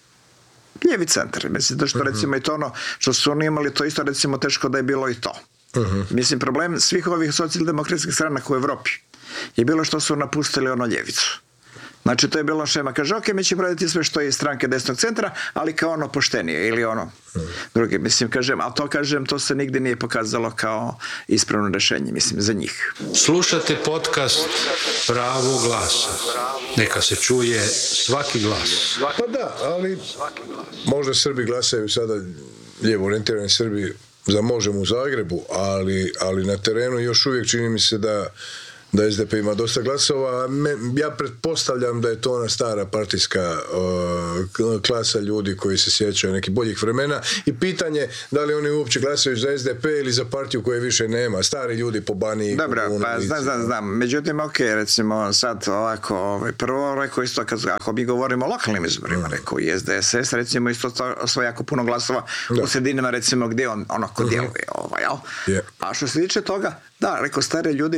Lijevi centar, mislim, da što uh-huh. recimo i to ono, što su oni imali to isto recimo teško da je bilo i to. Uh-huh. Mislim, problem svih ovih socijaldemokratskih stranaka u Evropi je bilo što su napustili ono ljevicu. Znači, to je bilo šema, kaže, ok, mi ćemo raditi sve što je iz stranke desnog centra, ali kao ono poštenije ili ono drugi, mislim, kažem, ali to kažem, to se nigdje nije pokazalo kao ispravno rješenje, mislim, za njih. Slušate podcast Pravo glasa. Neka se čuje svaki glas. Pa da, ali možda Srbi glasaju sada, lijevo orijentirani Srbi, za Možemo u Zagrebu, ali, ali na terenu još uvijek čini mi se da da es de pe ima dosta glasova. Ja pretpostavljam da je to ona stara partijska uh, klasa ljudi koji se sjećaju nekih boljih vremena i pitanje da li oni uopće glasaju za es de pe ili za partiju koje više nema. Stari ljudi po Baniji. Dobro, pa znam, znam, znam. Međutim, ok, recimo sad ovako, ovaj, prvo rekao isto, kad, ako mi govorimo o lokalnim izborima, rekao i es de es es, recimo isto osvoja jako puno glasova da. U sredinama, recimo, gdje on ono kod djeluje. Uh-huh. Ovaj, yeah. A što se tiče toga, da, rekao, stari ljudi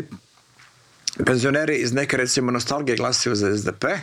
penzioneri iz neke recimo nostalgije glasaju za es de pe,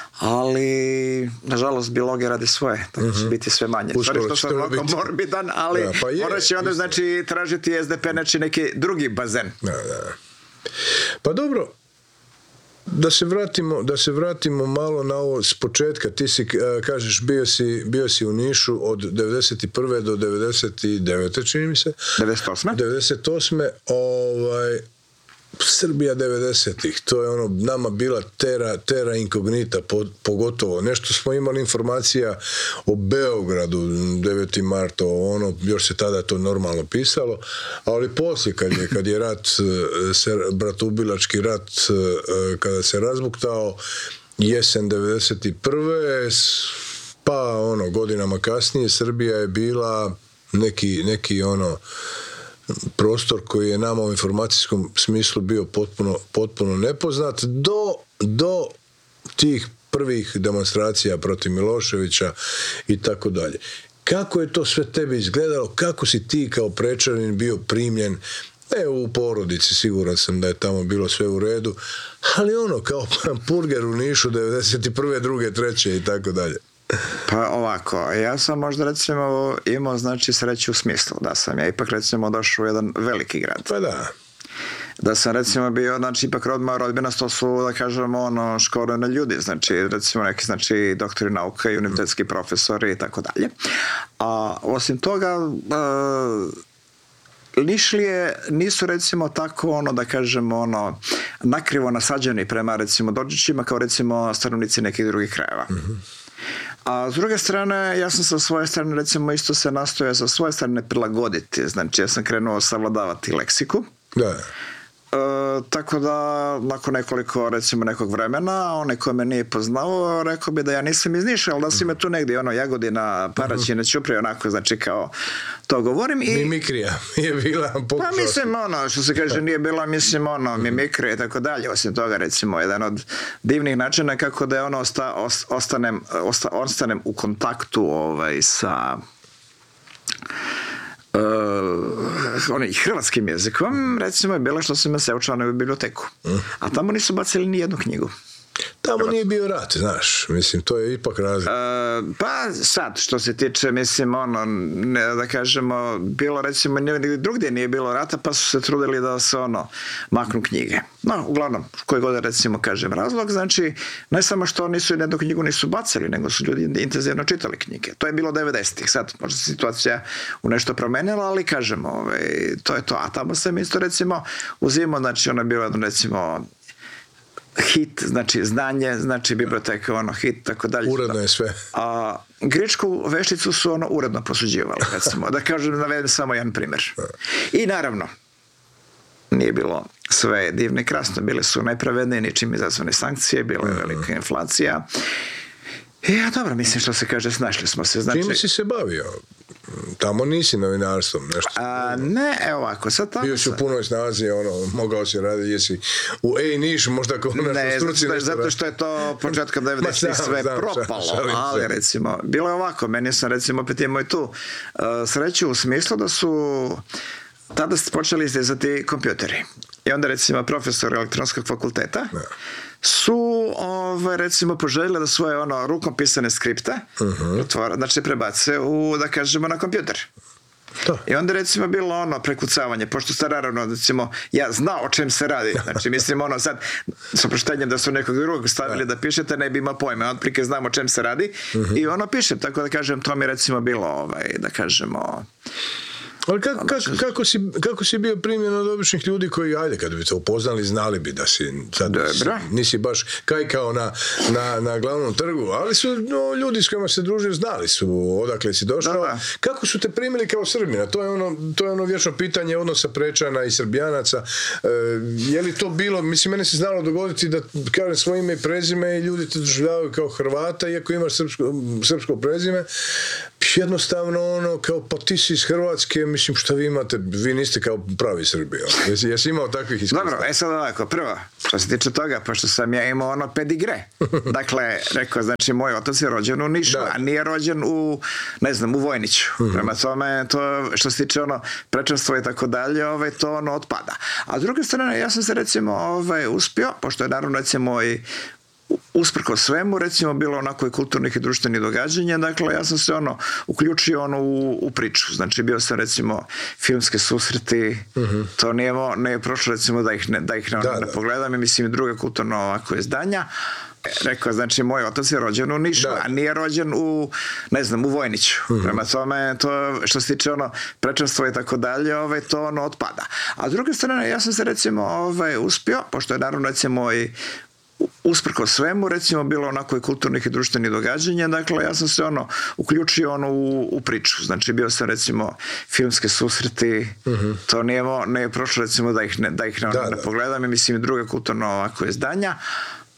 ali nažalost biologija radi svoje, tako će mm-hmm. biti sve manje. Stvari što sam ovako morbidan, ali ja, pa je, morat će onda znači tražiti es de pe znači neki drugi bazen. Da, da. Pa dobro, da se vratimo, da se vratimo malo na ovo s početka. Ti si, kažeš, bio si, bio si u Nišu od devedeset prve do devedeset devete čini mi se. devedeset osme devedeset osme Ovaj, Srbija devedesetih, to je ono nama bila tera, tera inkognita, pogotovo. Nešto smo imali informacija o Beogradu, deveti marta, ono, još se tada to normalno pisalo, ali poslije kad je, kad je rat, bratoubilački rat, kada se razbuktao, jesen devedeset prve pa ono, godinama kasnije, Srbija je bila neki, neki ono, prostor koji je nama u informacijskom smislu bio potpuno, potpuno nepoznat do, do tih prvih demonstracija protiv Miloševića i tako dalje. Kako je to sve tebi izgledalo? Kako si ti kao Prečanin bio primljen? Ne u porodici, siguran sam da je tamo bilo sve u redu, ali ono kao hamburger u Nišu devedeset prve, druge, treće i tako dalje. Pa ovako, ja sam možda recimo imao znači sreću u smislu da sam ja ipak recimo došao u jedan veliki grad. Pa da. Da sam recimo bio, znači ipak rodma rodbina, to su da kažemo ono školeni ljudi, znači recimo neki znači doktori nauka i univerzitetski profesori i tako dalje. A osim toga uh, Nišlije nisu recimo tako ono da kažemo ono nakrivo nasađeni prema recimo Dođićima kao recimo stanovnici nekih drugih krajeva. Mm-hmm. A s druge strane, ja sam sa svoje strane recimo isto se nastojao sa svoje strane prilagoditi. Znači, ja sam krenuo savladavati leksiku. Da. E, tako da nakon nekoliko recimo nekog vremena onaj ko me nije poznao rekao bi da ja nisam iz Niša, ali da si me tu negdje ono Jagodina, Paraćine, Ćuprije onako znači kao to govorim i Mimikrija je bila pokušao. pa mislim ono što se kaže nije bila mislim ono mimikrija i tako dalje, osim toga recimo jedan od divnih načina kako da je ono osta, ostanem, osta, ostanem u kontaktu ovaj sa Uh, onaj hrvatskim jezikom recimo je bilo što sam se učlanio u biblioteku, a tamo nisu bacili ni jednu knjigu. Tamo nije bio rat, znaš, mislim, to je ipak razlika. Uh, pa sad, što se tiče, mislim, ono, ne, da kažemo, bilo recimo, drugdje nije bilo rata, pa su se trudili da se, ono, maknu knjige. No, uglavnom, koji god, recimo, kažem razlog, znači, ne samo što nisu jednu knjigu nisu bacili, nego su ljudi intenzivno čitali knjige. To je bilo devedesetih, sad, možda se situacija u nešto promenila, ali kažemo, ovaj, to je to. A tamo sam isto, recimo, uzimao, znači, ono je bilo, recimo, hit, znači znanje, znači biblioteka, ono, hit, tako dalje. Uredno je sve. A grečku vešticu su ono uredno posuđivali, recimo. Da kažem, navedem samo jedan primjer. I naravno, nije bilo sve divno i krasno, bile su nepravedne, ničim izazvane sankcije, bila je velika inflacija. I ja, dobro, mislim što se kaže, snašli smo se. Znači, čime si se bavio? Tamo nisi novinarstvom, nešto? A, ne, evo ovako, sad tamo... Bio si u punoj snazi, ono, mogao si raditi, jesi u Ej Niš, možda kao nešto ne, struci. Ne, zato što je to početkom devedesetih sve znam, propalo, šalim, ali recimo, bilo je ovako, meni sam recimo opet imao i tu uh, sreću u smislu da su tada počeli izdizati kompjuteri. I onda recimo profesor elektronskog fakulteta ne. su ovaj, recimo poželjeli da svoje ono rukom pisane skripte uh-huh. otvora, znači prebace u, da kažemo, na kompjuter. To. I onda recimo bilo ono prekucavanje, pošto se naravno recimo ja znao o čem se radi, znači mislim ono sad sa proštenjem da su nekog drugog stavili da pišete ne bi imao pojma, otprilike znam o čem se radi uh-huh. i ono pišem, tako da kažem to mi recimo bilo ovaj, da kažemo. Ali kako, kako, kako, si, kako si bio primljen od običnih ljudi koji, ajde, kad bi te upoznali, znali bi da si, sad, si nisi baš kajkao na, na, na glavnom trgu, ali su no, ljudi s kojima se družio znali su odakle si došao. Da, da. Kako su te primili kao Srbina? To je ono, to je ono vječno pitanje odnosa Prečana i Srbijanaca. E, je li to bilo, mislim, mene se znalo dogoditi da kažem svoje ime i prezime i ljudi te doživljavaju kao Hrvata, iako imaš srpsko, srpsko prezime. Jednostavno ono, kao pa ti si iz Hrvatske, mislim što vi imate, vi niste kao pravi Srbi. Jesi, jesi imao takvih iskustva? Dobro, e sad ovako, prvo, što se tiče toga, pošto sam ja imao ono pedigre. Dakle, rekao, znači, moj otac je rođen u Nišu, da. A nije rođen u, ne znam, u Vojniću. Mm-hmm. Prema tome, to, što se tiče ono prečanstva i tako dalje, ovaj, to ono otpada. A s druge strane, ja sam se recimo ovaj, uspio, pošto je naravno recimo i usprko svemu, recimo, bilo onako i kulturnih i društvenih događanja, dakle, ja sam se ono, uključio ono u, u priču, znači, bio sam, recimo, filmske susreti, uh-huh. to nije, nije prošlo, recimo, da ih ne, da ih ne, da, ne da. pogledam, i mislim, i druga kulturno ovako izdanja. Rekao, znači, moj otac je rođen u Nišu, da. A nije rođen u, ne znam, u Vojniću. Uh-huh. Prema tome, to, što se tiče ono prečanstva i tako dalje, ovaj, to ono otpada. A s druge strane, ja sam se, recimo, ovaj, uspio, pošto je, naravno, recimo, i usprko svemu, recimo, bilo onako i kulturnih i društvenih događanja, dakle, ja sam se ono, uključio ono u, u priču, znači, bio sam, recimo, filmske susreti, uh-huh. to nije, nije prošlo, recimo, da ih ne, da ih ne, da, ne da. pogledam, i mislim, i druga kulturno ovako izdanja.